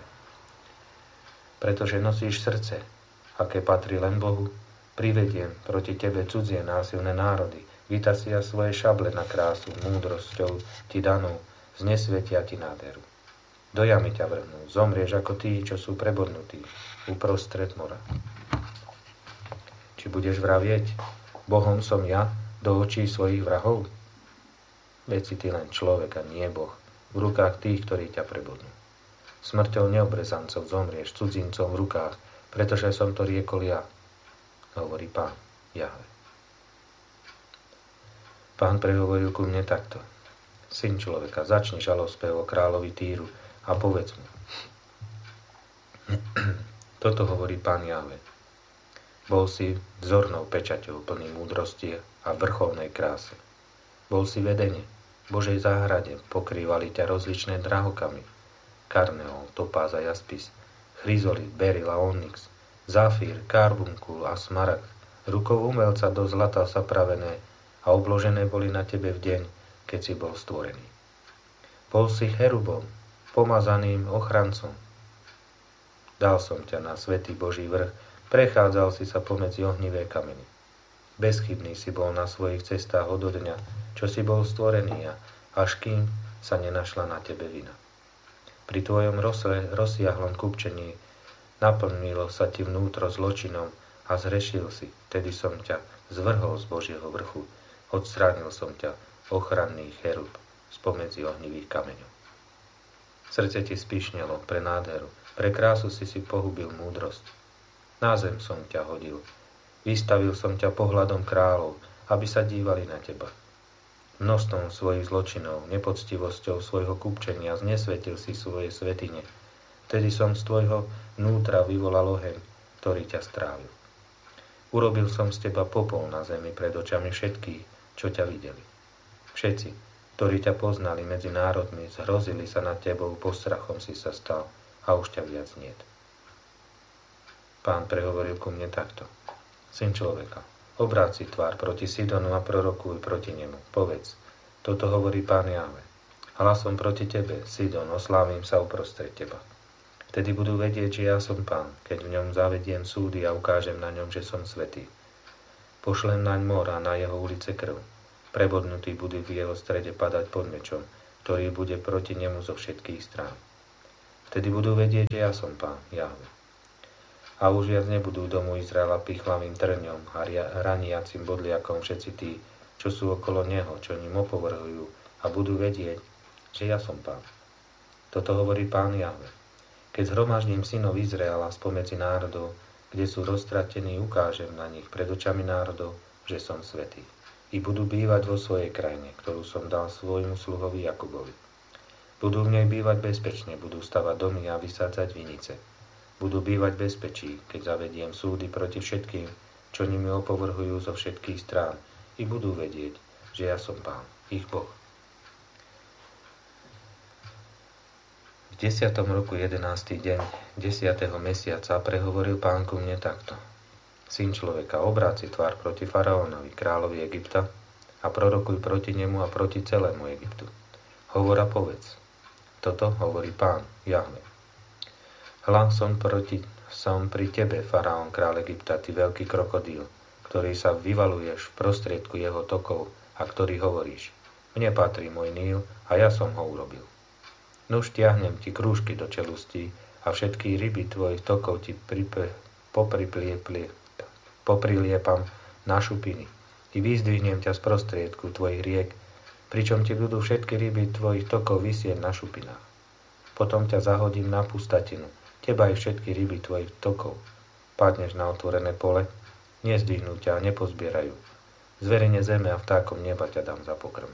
Pretože nosíš srdce, aké patrí len Bohu, privediem proti tebe cudzie násilné národy, vytasia svoje šable na krásu, múdrosťou ti danú, znesvetia ti nádheru. Do jamy ťa vrhnú, zomrieš ako tí, čo sú prebodnutí, uprostred mora. Či budeš vravieť, Bohom som ja, do očí svojich vrahov? Veď si ty len človek a nie Boh, v rukách tých, ktorí ťa prebodnú. Smrťou neobrezancov zomrieš cudzincom v rukách, pretože som to riekol ja, hovorí Pán Jahve. Pán prehovoril ku mne takto: Syn človeka, začni žalospev o kráľovi Týru a povedz mu. Toto hovorí Pán Jahve. Bol si vzornou pečaťou plný múdrosti a vrcholnej kráse. Bol si vedenie, Božej záhrade, pokrývali ťa rozličné drahokamy, karneol, topáz a jaspis, chryzolit, beryl a onyx, zafír, karbunkul a smaragd, rukou umelca do zlata zapravené a obložené boli na tebe v deň, keď si bol stvorený. Bol si cherubom, pomazaným ochrancom. Dal som ťa na svätý Boží vrch, prechádzal si sa pomedzi ohnivé kamene. Bezchybný si bol na svojich cestách od dňa, čo si bol stvorený, a až kým sa nenašla na tebe vina. Pri tvojom rozsiahlom kupčení naplnilo sa ti vnútro zločinom a zhrešil si, tedy som ťa zvrhol z Božieho vrchu, odstránil som ťa ochranný cherub spomedzi ohnivých kameňov. Srdce ti spíšnelo pre nádheru, pre krásu si si pohubil múdrosť. Na zem som ťa hodil, vystavil som ťa pohľadom kráľov, aby sa dívali na teba. Množstvom svojich zločinov, nepoctivosťou svojho kupčenia znesvetil si svoje svätyne. Vtedy som z tvojho vnútra vyvolal oheň, ktorý ťa strávil. Urobil som z teba popol na zemi pred očami všetkých, čo ťa videli. Všetci, ktorí ťa poznali medzi národmi, zhrozili sa nad tebou, postrachom si sa stal a už ťa viac niet. Pán prehovoril ku mne takto: Syn človeka, obráť si tvár proti Sidonu a prorokuj proti nemu. Povedz, toto hovorí Pán Jahve. Hlasom proti tebe, Sidon, oslávim sa uprostred teba. Vtedy budú vedieť, že ja som Pán, keď v ňom zavediem súdy a ukážem na ňom, že som svätý. Pošlem naň mor a na jeho ulice krv. Prebodnutí budú v jeho strede padať pod mečom. ktorý bude proti nemu zo všetkých strán. Vtedy budú vedieť, že ja som Pán, Jahve. A už viac nebudú domu Izraela pichlavým trňom a raniacim bodliakom všetci tí, čo sú okolo neho, čo ním opovrhujú, a budú vedieť, že ja som Pán. Toto hovorí Pán Jahve. Keď zhromaždím synov Izraela spomedzi národov, kde sú roztratení, ukážem na nich pred očami národov, že som svätý. I budú bývať vo svojej krajine, ktorú som dal svojmu sluhovi Jakubovi. Budú v nej bývať bezpečne, budú stavať domy a vysádzať vinice. Budú bývať bezpečí, keď zavediem súdy proti všetkým, čo nimi opovrhujú zo všetkých strán, i budú vedieť, že ja som Pán, ich Boh. V desiatom roku jedenásty deň desiateho mesiaca prehovoril Pán ku mne takto. Syn človeka, obráť si tvár proti faraónovi, kráľovi Egypta, a prorokuj proti nemu a proti celému Egyptu. Hovor a povedz. Toto hovorí Pán, Jahve. Hľa, som proti, som pri tebe, faraón, kráľ Egypta, ty veľký krokodíl, ktorý sa vyvaluješ v prostriedku jeho tokov a ktorý hovoríš. Mne patrí môj Níl a ja som ho urobil. Nuž tiahnem ti krúžky do čelustí a všetky ryby tvojich tokov ti pripe, popriplieplie, popriliepam na šupiny. I vyzdvihnem ťa z prostriedku tvojich riek, pričom ti budú všetky ryby tvojich tokov visieť na šupinách. Potom ťa zahodím na pustatinu, teba aj všetky ryby tvojich tokov. Padneš na otvorené pole, nezdvihnú ťa a nepozbierajú. Zverene zeme a vtákom neba ťa dám za pokrm.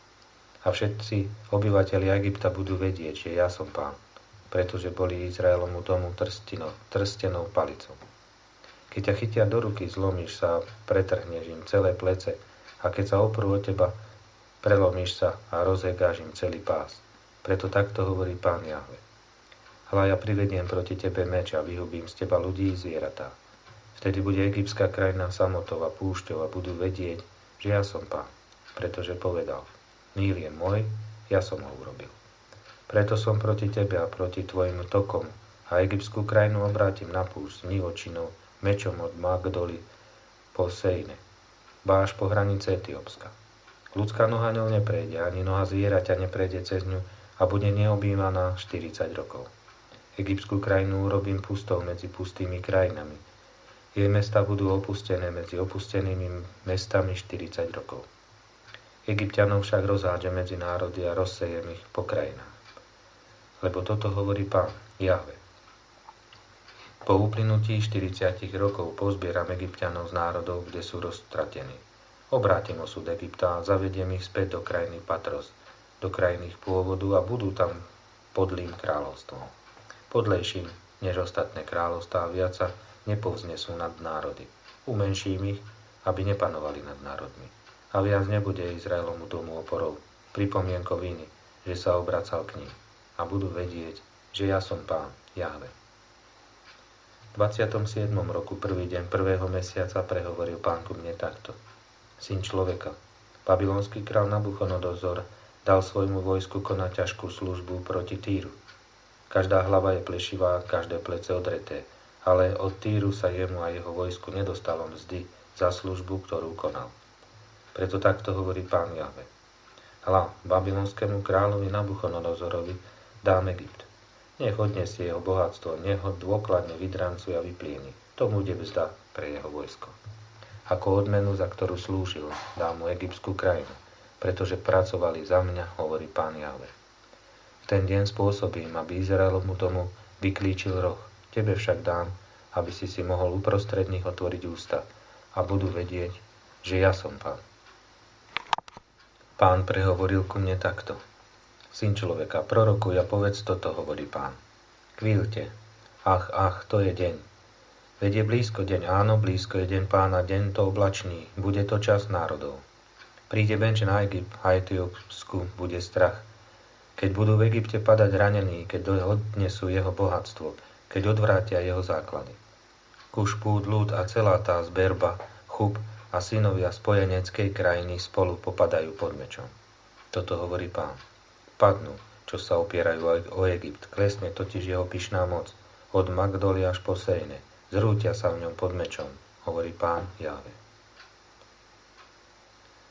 A všetci obyvatelia Egypta budú vedieť, že ja som Pán, pretože boli Izraelomu domu trstenou, trstenou palicou. Keď ťa chytia do ruky, zlomíš sa a pretrhneš im celé plece, a keď sa oprú od teba, prelomíš sa a rozhegáš im celý pás. Preto takto hovorí Pán Jahve. Hľa, ja privediem proti tebe meč a vyhubím z teba ľudí i zvieratá. Vtedy bude egyptská krajina samotou a púšťou a budú vedieť, že ja som Pán, pretože povedal, Níl je môj, ja som ho urobil. Preto som proti tebe a proti tvojim tokom a egyptskú krajinu obrátim na púšť divočinou, mečom od Magdoli po Sejne, báš po hranice Etiópska. Ľudská noha ňou neprejde, ani noha zvieraťa neprejde cez ňu a bude neobývaná štyridsať rokov. Egyptskú krajinu urobím pustou medzi pustými krajinami. Jej mesta budú opustené medzi opustenými mestami štyridsať rokov. Egypťanov však rozhádže medzi národy a rozsejem ich po krajinách. Lebo toto hovorí Pán, Jahve. Po uplynutí štyridsiatich rokov pozbieram Egypťanov z národov, kde sú roztratení. Obrátim osud Egypta a zavediem ich späť do krajiny Patros, do krajiny ich pôvodu a budú tam podlým kráľovstvom. Podlejším než ostatné kráľovstvá viac sa nepovznesú nad národy. Umenším ich, aby nepanovali nad národmi. A viac nebude Izraelomu domu oporou, pripomienkou viny, že sa obracal k ním. A budú vedieť, že ja som Pán, Jahve. V dvadsiatom siedmom roku, prvý deň prvého mesiaca, prehovoril Pán ku mne takto. Syn človeka, babylonský král Nabuchodonozor dal svojmu vojsku konať ťažkú službu proti Týru. Každá hlava je plešivá, každé plece odreté, ale od Týru sa jemu a jeho vojsku nedostalo mzdy za službu, ktorú konal. Preto takto hovorí Pán Jahve. Hľa, babylonskému kráľovi Nabuchodonozorovi dám Egypt. Nech odniesie jeho bohatstvo, nech ho dôkladne vydrancuje a vyplieni. To bude mzda pre jeho vojsko. Ako odmenu, za ktorú slúžil, dám mu egyptskú krajinu, pretože pracovali za mňa, hovorí Pán Jahve. V ten deň spôsobím, aby Izraelovmu domu vyklíčil roh. Tebe však dám, aby si si mohol uprostred nich otvoriť ústa a budú vedieť, že ja som Pán. Pán prehovoril ku mne takto. Syn človeka, prorokuj a povedz toto, hovorí Pán. Kvíľte. Ach, ach, to je deň. Veď je blízko deň, áno, blízko je deň Pána, deň to oblačný, bude to čas národov. Príde benč na Egypt a Etiópsku bude strach. Keď budú v Egypte padať ranení, keď odnesú jeho bohatstvo, keď odvrátia jeho základy. Kuš, Púd, Lúd a celá tá zberba, Chub a synovia spojeneckej krajiny spolu popadajú pod mečom. Toto hovorí Pán. Padnú, čo sa opierajú o Egypt, klesne totiž jeho pyšná moc, od Magdoli až po Sejne, zrútia sa v ňom pod mečom, hovorí Pán Jahve.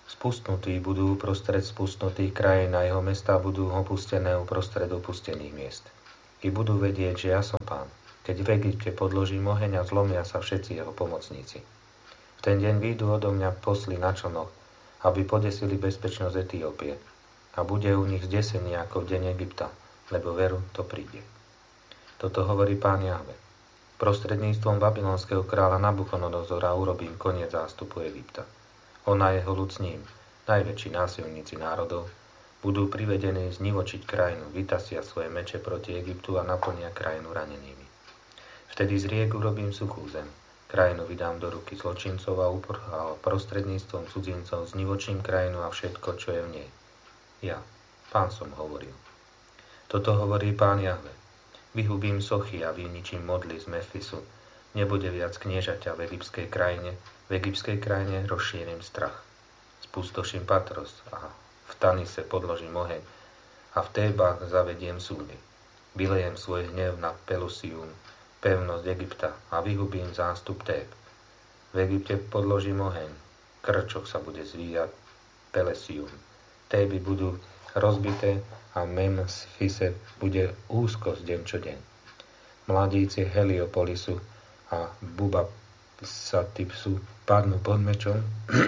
Spustnutí budú uprostred spustnutých krajín a jeho mestá budú opustené uprostred opustených miest. I budú vedieť, že ja som Pán, keď v Egypte podložím oheň a zlomia sa všetci jeho pomocníci. V ten deň výjdu odo mňa posly na člnoch, aby podesili bezpečnosť Etiópie. A bude u nich zdesenie ako v deň Egypta, lebo veru to príde. Toto hovorí Pán Jahve. Prostredníctvom babylonského kráľa Nabuchodonozora urobím koniec zástupu Egypta. On a jeho ľud s ním, najväčší násilníci národov, budú privedení znivočiť krajinu, vytasia svoje meče proti Egyptu a naplnia krajinu ranenými. Vtedy z riek urobím suchú zem, krajinu vydám do ruky zločincov a upr- a prostredníctvom cudzincov znivočím krajinu a všetko, čo je v nej. Ja, Pán som hovoril. Toto hovorí Pán Jahve. Vyhubím sochy a vyničím modly z Memfisu. Nebude viac kniežaťa v egyptskej krajine, v egyptskej krajine rozšírim strach. Spustoším Patros a v Tanise podložím oheň a v Tébach zavediem súdy. Vylejem svoj hnev na Pelusium, pevnosť Egypta a vyhubím zástup Téb. V Egypte podložím oheň, krčoch sa bude zvíjať Pelesium. Téby budú rozbité a Memfise bude úzkosť deň čo deň. Mladíci Heliopolisu a Bubasatipsu padnú pod mečom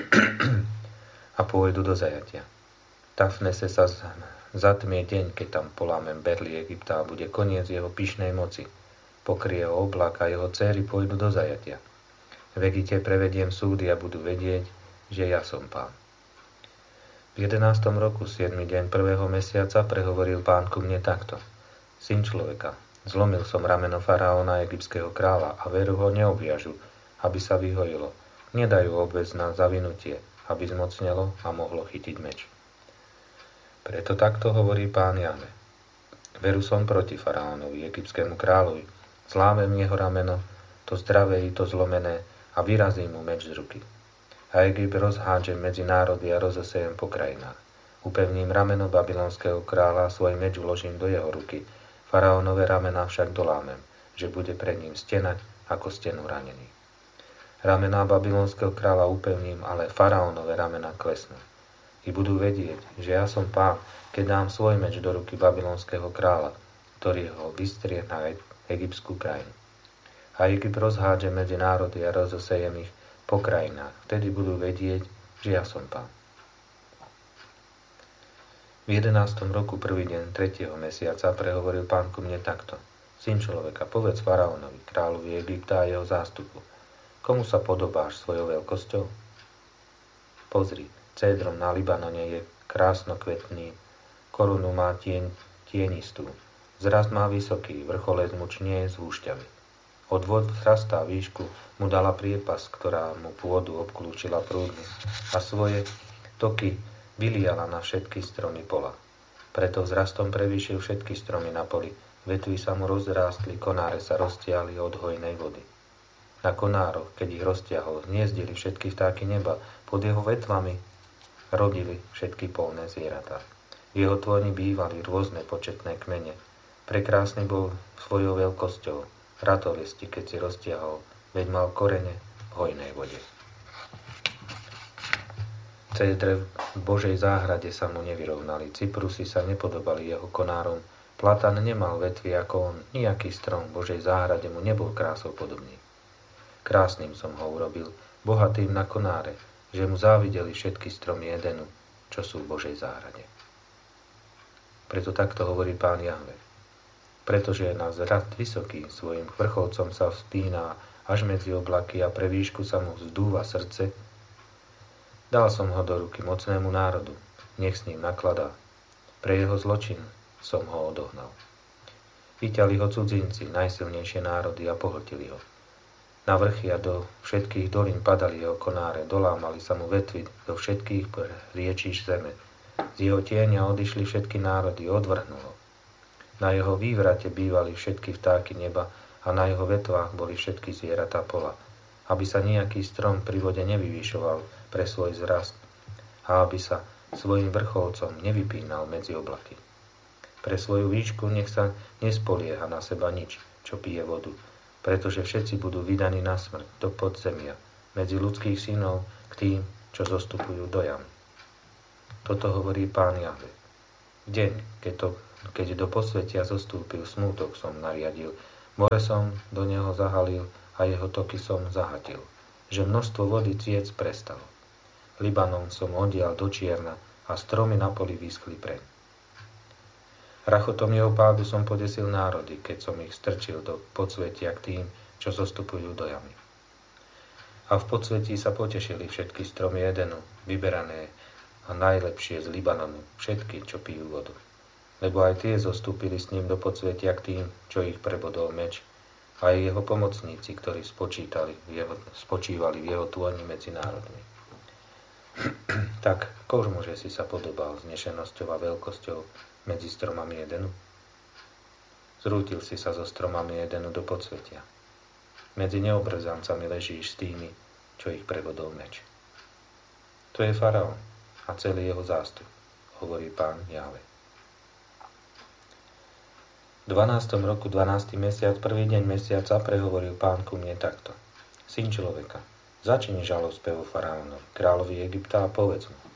a pôjdu do zajatia. Tafnese sa zatmie deň, keď tam polámem berly Egypta a bude koniec jeho pyšnej moci. Pokrie ho oblak a jeho dcéry pôjdu do zajatia. V Egypte prevediem súdy a budú vedieť, že ja som Pán. V jedenástom roku, siedmy deň prvého mesiaca, prehovoril Pán ku mne takto. Syn človeka, zlomil som rameno faraóna egyptského kráľa a veru ho neobviažu, aby sa vyhojilo. Nedajú obväz na zavinutie, aby zmocnelo a mohlo chytiť meč. Preto takto hovorí Pán Jahve. Veru som proti faraónovi, egyptskému kráľovi, zlámem jeho rameno, to zdravé i to zlomené, a vyrazím mu meč z ruky. A Egypt rozhádžem medzi národy a rozosejem po krajinách. Upevním rameno babylonského kráľa a svoj meč vložím do jeho ruky. Faraónové ramená však dolámem, že bude pred ním stenať ako stenu ranený. Ramená babylonského kráľa upevním, ale faraónové ramená klesnú. I budú vedieť, že ja som Pán, keď dám svoj meč do ruky babylonského kráľa, ktorý ho vystrie na egyptskú krajinu. A Egypt rozhádže medzi národy a rozosejem ich po krajinách. Vtedy budú vedieť, že ja som Pán. V jedenástom roku prvý deň tretieho mesiaca prehovoril Pán ku mne takto. Syn človeka, povedz faraónovi, kráľovi Egypta a jeho zástupu. Komu sa podobáš svojou veľkosťou? Pozri, cédrom na Libanone je krásnokvetný, korunu má tieň tienistú, zrast má vysoký, vrcholec mu čnie z húšťavy. Od vod vzrastá výšku mu dala priepas, ktorá mu pôdu obklúčila prúdmi a svoje toky vyliala na všetky stromy pola. Preto vzrastom prevýšil všetky stromy na poli, vetvy sa mu rozrástli, konáre sa roztiahli od hojnej vody. Na konároch, keď ich roztiahol, hniezdili všetky vtáky neba, pod jeho vetvami rodili všetky polné zvieratá. V jeho tvorni bývali rôzne početné kmene. Prekrásny bol svojou veľkosťou, ratolesti, keď si roztiahol, veď mal korene v hojnej vode. Cédre v Božej záhrade sa mu nevyrovnali, cyprusy sa nepodobali jeho konárom, platan nemal vetvy ako on, nejaký strom v Božej záhrade mu nebol krásou podobný. Krásnym som ho urobil, bohatým na konáre, že mu závideli všetky stromy Edenu, čo sú v Božej záhrade. Preto takto hovorí Pán Jahve. Pretože je na zrast vysoký, svojim vrcholcom sa vzpíná až medzi oblaky a pre výšku sa mu vzdúva srdce, dal som ho do ruky mocnému národu, nech s ním nakladá. Pre jeho zločin som ho odohnal. Vyťali ho cudzinci, najsilnejšie národy a pohltili ho. Na vrchy a do všetkých dolín padali jeho konáre, dolámali sa mu vetvy do všetkých riečíš zeme. Z jeho tieňa odišli všetky národy, odvrhnulo. Na jeho vývrate bývali všetky vtáky neba a na jeho vetvách boli všetky zvieratá pola, aby sa nejaký strom pri vode nevyvyšoval pre svoj zrast a aby sa svojim vrcholcom nevypínal medzi oblaky. Pre svoju výšku nech sa nespolieha na seba nič, čo pije vodu, pretože všetci budú vydaní na smrť do podzemia, medzi ľudských synov k tým, čo zostupujú do jam. Toto hovorí Pán Jahve. V deň, keď, to, keď do podsvetia zostúpil smútok, som nariadil, more som do neho zahalil a jeho toky som zahatil, že množstvo vody ciec prestalo. Libanon som odial do čierna a stromy na poli vyschli preň. Rachotom jeho pádu som podesil národy, keď som ich strčil do podsvetia k tým, čo zostupujú do jamy. A v podsvetí sa potešili všetky stromy Edenu, vyberané a najlepšie z Libanonu, všetky, čo pijú vodu. Lebo aj tie zostúpili s ním do podsvetia k tým, čo ich prebodol meč, a aj jeho pomocníci, ktorí spočítali v jeho, spočívali v jeho tôni medzi národmi. Tak, kožmože si sa podobal znešenosťou a veľkosťou medzi stromami Edenu? Zrútil si sa so stromami Edenu do podsvetia. Medzi neobrzancami ležíš s tými, čo ich prebodol meč. To je faraón a celý jeho zástup, hovorí Pán Jahve. V dvanástom roku, dvanásty mesiac, prvý deň mesiaca prehovoril Pán ku mne takto. Syn človeka, začni žalospev faraónovi, kráľovi Egypta a povedz mu.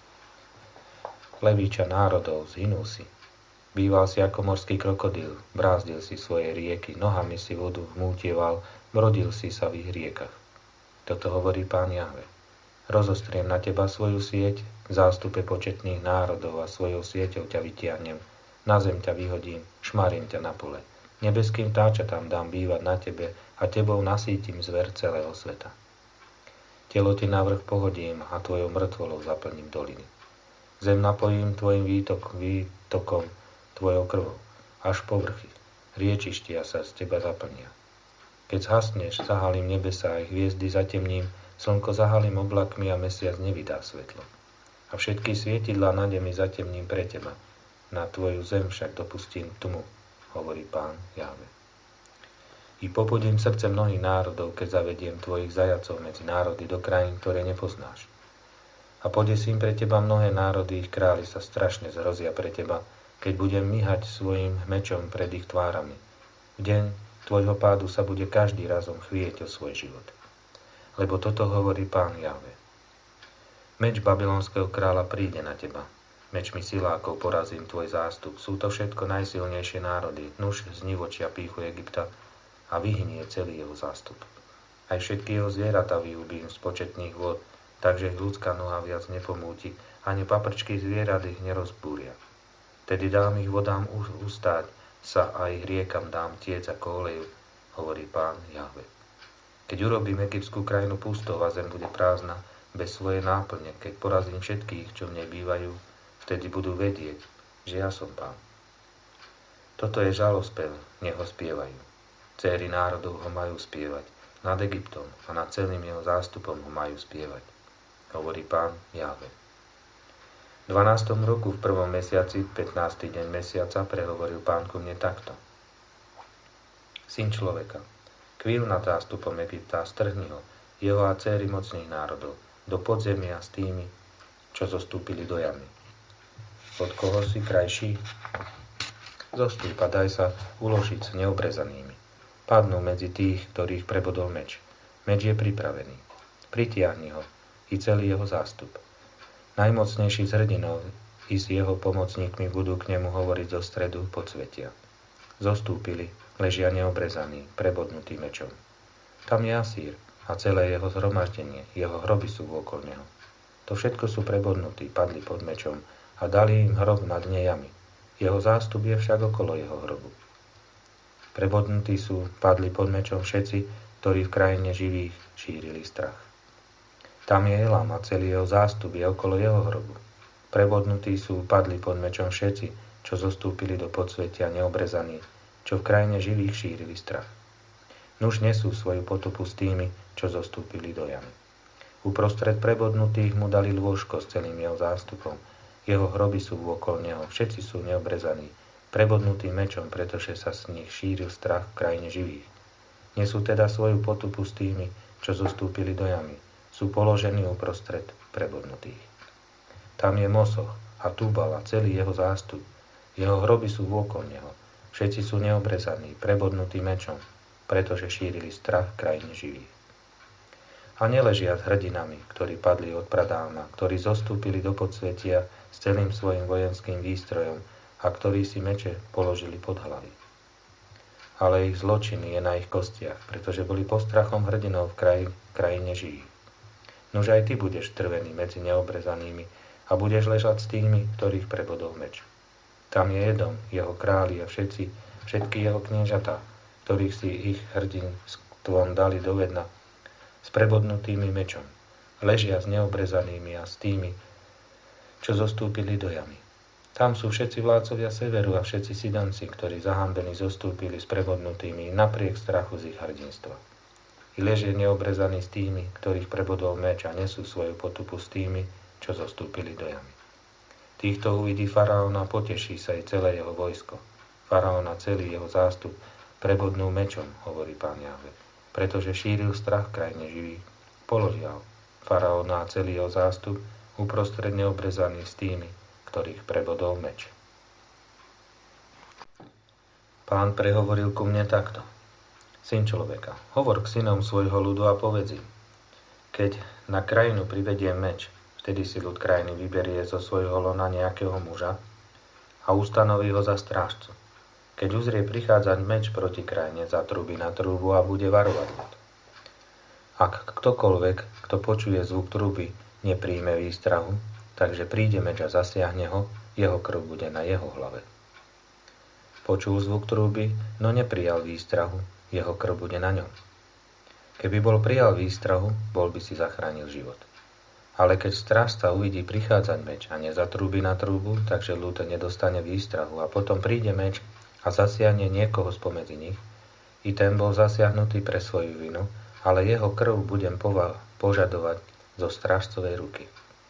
Levíča národov, zhynul si. Býval si ako morský krokodil, brázdil si svoje rieky, nohami si vodu hmútieval, brodil si sa v ich riekach. Toto hovorí Pán Jahve. Rozostriem na teba svoju sieť, v zástupe početných národov a svojou sieťou ťa vytiahnem, na zem ťa vyhodím, šmarím ťa na pole. Nebeským vtáčatám dám bývať na tebe a tebou nasítim zver celého sveta. Telo ti navrch pohodím a tvojou mŕtvolou zaplním doliny. Zem napojím tvojim výtok, výtokom, tvojou krvou, až povrchy, riečištia sa z teba zaplnia. Keď zhasneš, zahalím nebesá a hviezdy zatemním, slnko zahalím oblakmi a mesiac nevydá svetlo. A všetky svietidlá na nemi zatemním pre teba, na tvoju zem však dopustím tmu, hovorí Pán Jahve. I popudím srdce mnohých národov, keď zavediem tvojich zajacov medzi národy do krajín, ktoré nepoznáš. A podesím pre teba mnohé národy, ich králi sa strašne zhrozia pre teba, keď budem myhať svojim mečom pred ich tvárami. V deň tvojho pádu sa bude každý razom chvieť o svoj život. Lebo toto hovorí Pán Jahve. Meč babylonského kráľa príde na teba. Mečmi silákov porazím tvoj zástup. Sú to všetko najsilnejšie národy. Nuž znivočia pýchu Egypta a vyhynie celý jeho zástup. Aj všetky jeho zvieratá vyhubím z početných vôd, takže ich ľudská noha viac nepomúti, ani paprčky zvierat ich nerozbúria. Tedy dám ich vodám ustáť sa a ich riekam dám tiec ako oleju, hovorí Pán Jahve. Keď urobím egyptskú krajinu pustou a zem bude prázdna, bez svojej náplne, keď porazím všetkých, čo v nej bývajú, vtedy budú vedieť, že ja som Pán. Toto je žalospev, nech ho spievajú. Céry národov ho majú spievať, nad Egyptom a nad celým jeho zástupom ho majú spievať, hovorí Pán Jahve. V dvanástom roku v prvom mesiaci, pätnásty deň mesiaca, prehovoril Pán ku mne takto. Syn človeka, kvíl nad zástupom Egypta, strhni ho, jeho a céry mocných národov, do podzemia s tými, čo zostúpili do jamy. Od koho si krajší? Zostúp a daj sa uložiť s neobrezanými. Padnú medzi tých, ktorých prebodol meč. Meč je pripravený. Pritiahni ho i celý jeho zástup. Najmocnejší z hrdinov i s jeho pomocníkmi budú k nemu hovoriť zo stredu podsvetia. Zostúpili, ležia neobrezaní, prebodnutý mečom. Tam je Asýr a celé jeho zhromaždenie, jeho hroby sú okolo neho. To všetko sú prebodnutí, padli pod mečom a dali im hrob na dne jamy. Jeho zástup je však okolo jeho hrobu. Prebodnutí sú, padli pod mečom všetci, ktorí v krajine živých šírili strach. Tam je Elam a celý jeho zástup je okolo jeho hrobu. Prebodnutí sú, padli pod mečom všetci, čo zostúpili do podsvetia neobrezaní, čo v krajine živých šírili strach. Nuž nesú svoju potopu s tými, čo zostúpili do jamy. Uprostred prebodnutých mu dali lôžko s celým jeho zástupom. Jeho hroby sú okolo neho, všetci sú neobrezaní, prebodnutí mečom, pretože sa z nich šíril strach v krajine živých. Nesú teda svoju potupu s tými, čo zostúpili do jamy. Sú položení uprostred prebodnutých. Tam je Mosoch a Tubal a celý jeho zástup. Jeho hroby sú okolo neho. Všetci sú neobrezaní, prebodnutí mečom, pretože šírili strach v krajine živých. a neležia s hrdinami, ktorí padli od pradávna, ktorí zostúpili do podsvetia s celým svojim vojenským výstrojom a ktorí si meče položili pod hlavy. Ale ich zločiny je na ich kostiach, pretože boli postrachom hrdinov v kraji, krajine žijí. Nož aj ty budeš trvený medzi neobrezanými a budeš ležať s tými, ktorých prebodol meč. Tam je Edom, jeho králi a všetci, všetky jeho kniežatá, ktorých si ich hrdinstvom dali do vedna, s prebodnutými mečom. Ležia s neobrezanými a s tými, čo zostúpili do jamy. Tam sú všetci vládcovia severu a všetci Sidanci, ktorí zahambení zostúpili s prebodnutými napriek strachu z ich hrdinstva. I ležie neobrezaní s tými, ktorých prebodol meč a nesú svoju potupu s tými, čo zostúpili do jamy. Týchto uvidí faraón a poteší sa aj celé jeho vojsko. Faraón a celý jeho zástup prebodnú mečom, hovorí Pán Jahve, pretože šíril strach v krajine živých. Položia faraóna a celý jeho zástup uprostred neobrezaný s tými, ktorých prebodol meč. Pán prehovoril ku mne takto. Syn človeka, hovor k synom svojho ľudu a povedz im, keď na krajinu privediem meč, vtedy si ľud krajiny vyberie zo svojho lona nejakého muža a ustanoví ho za strážcu. Keď uzrie prichádzať meč proti krajine, zatrúbi na trúbu a bude varovať ľud. Ak ktokoľvek, kto počuje zvuk trúby, nepríjme výstrahu, takže príde meč a zasiahne ho, jeho krv bude na jeho hlave. Počul zvuk trúby, no neprijal výstrahu, jeho krv bude na ňom. Keby bol prijal výstrahu, bol by si zachránil život. Ale keď strážca uvidí prichádzať meč a nezatrúbi na trúbu, takže ľud nedostane výstrahu a potom príde meč a zasiahne niekoho spomedzi nich, i ten bol zasiahnutý pre svoju vinu, ale jeho krv budem pova- požadovať zo strážcovej ruky.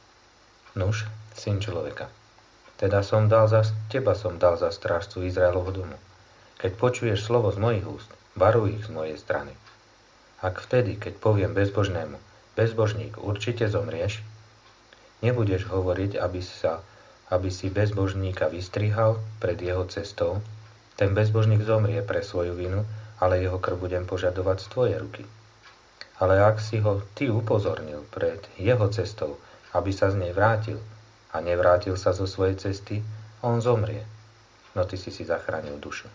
Nuž, syn človeka, teda som dal za, teba som dal za strážcu Izraelovho domu. Keď počuješ slovo z mojich úst, varuj ich z mojej strany. Ak vtedy, keď poviem bezbožnému, bezbožník, určite zomrieš, nebudeš hovoriť, aby, sa, aby si bezbožníka vystrihal pred jeho cestou, ten bezbožník zomrie pre svoju vinu, ale jeho krv budem požadovať z tvojej ruky. Ale ak si ho ty upozornil pred jeho cestou, aby sa z nej vrátil a nevrátil sa zo svojej cesty, on zomrie, no ty si si zachránil dušu.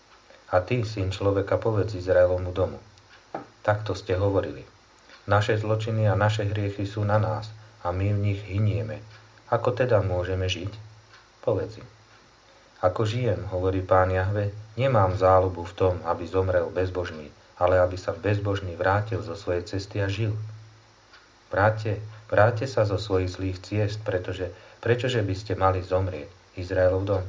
A ty, syn človeka, povedz Izraelovmu domu. Takto ste hovorili. Naše zločiny a naše hriechy sú na nás a my v nich hynieme. Ako teda môžeme žiť? Povedz im. Ako žijem, hovorí Pán Jahve, nemám záľubu v tom, aby zomrel bezbožný, ale aby sa bezbožný vrátil zo svojej cesty a žil. Vráťte, vráťte sa zo svojich zlých ciest, pretože prečože by ste mali zomrieť, Izraelov dom?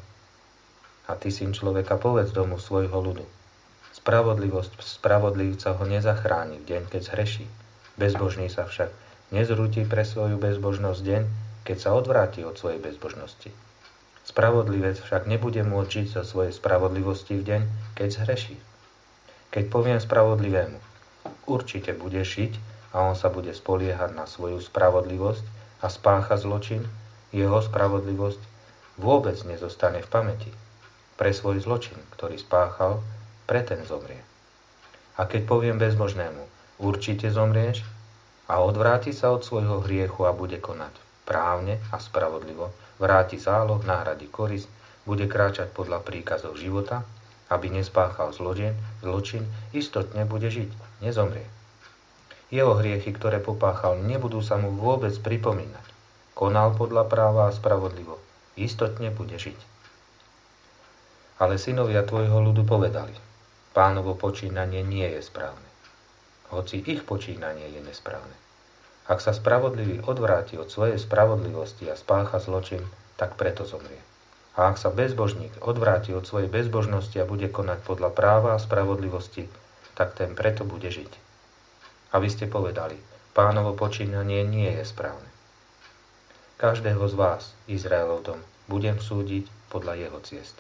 A ty, syn človeka, povedz domu svojho ľudu. Spravodlivosť spravodlivca ho nezachráni v deň, keď zhreší. Bezbožný sa však nezrúti pre svoju bezbožnosť deň, keď sa odvráti od svojej bezbožnosti. Spravodlivec však nebude môcť žiť zo svojej spravodlivosti v deň, keď zhreší. Keď poviem spravodlivému, určite bude žiť a on sa bude spoliehať na svoju spravodlivosť a spácha zločin, jeho spravodlivosť vôbec nezostane v pamäti. Pre svoj zločin, ktorý spáchal, pre ten zomrie. A keď poviem bezbožnému, určite zomrieš, a odvráti sa od svojho hriechu a bude konať právne a spravodlivo, vráti záloh, náhrady korist, bude kráčať podľa príkazov života, aby nespáchal zločin, zločin, istotne bude žiť, nezomrie. Jeho hriechy, ktoré popáchal, nebudú sa mu vôbec pripomínať. Konal podľa práva a spravodlivo, istotne bude žiť. Ale synovia tvojho ľudu povedali, Pánovo počínanie nie je správne, hoci ich počínanie je nesprávne. Ak sa spravodlivý odvráti od svojej spravodlivosti a spácha zločin, tak preto zomrie. A ak sa bezbožník odvráti od svojej bezbožnosti a bude konať podľa práva a spravodlivosti, tak ten preto bude žiť. A vy ste povedali, Pánovo počínanie nie je správne. Každého z vás, Izraelov dom, budem súdiť podľa jeho ciest.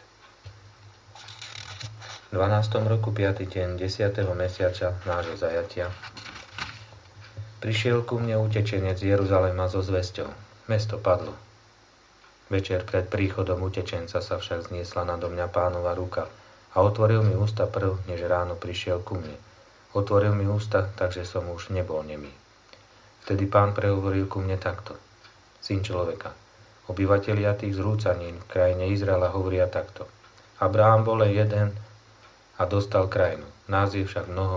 V dvanástom roku piaty deň desiateho mesiaca nášho zajatia prišiel ku mne utečenec z Jeruzalema so zvesťou. Mesto padlo. Večer pred príchodom utečenca sa však zniesla nado mňa Pánova ruka a otvoril mi ústa prv, než ráno prišiel ku mne. Otvoril mi ústa, takže som už nebol nemý. Vtedy Pán prehovoril ku mne takto. Syn človeka, obyvatelia tých zrúcanín v krajine Izraela hovoria takto. Abraham bol len jeden a dostal krajinu. Nás je však mnoho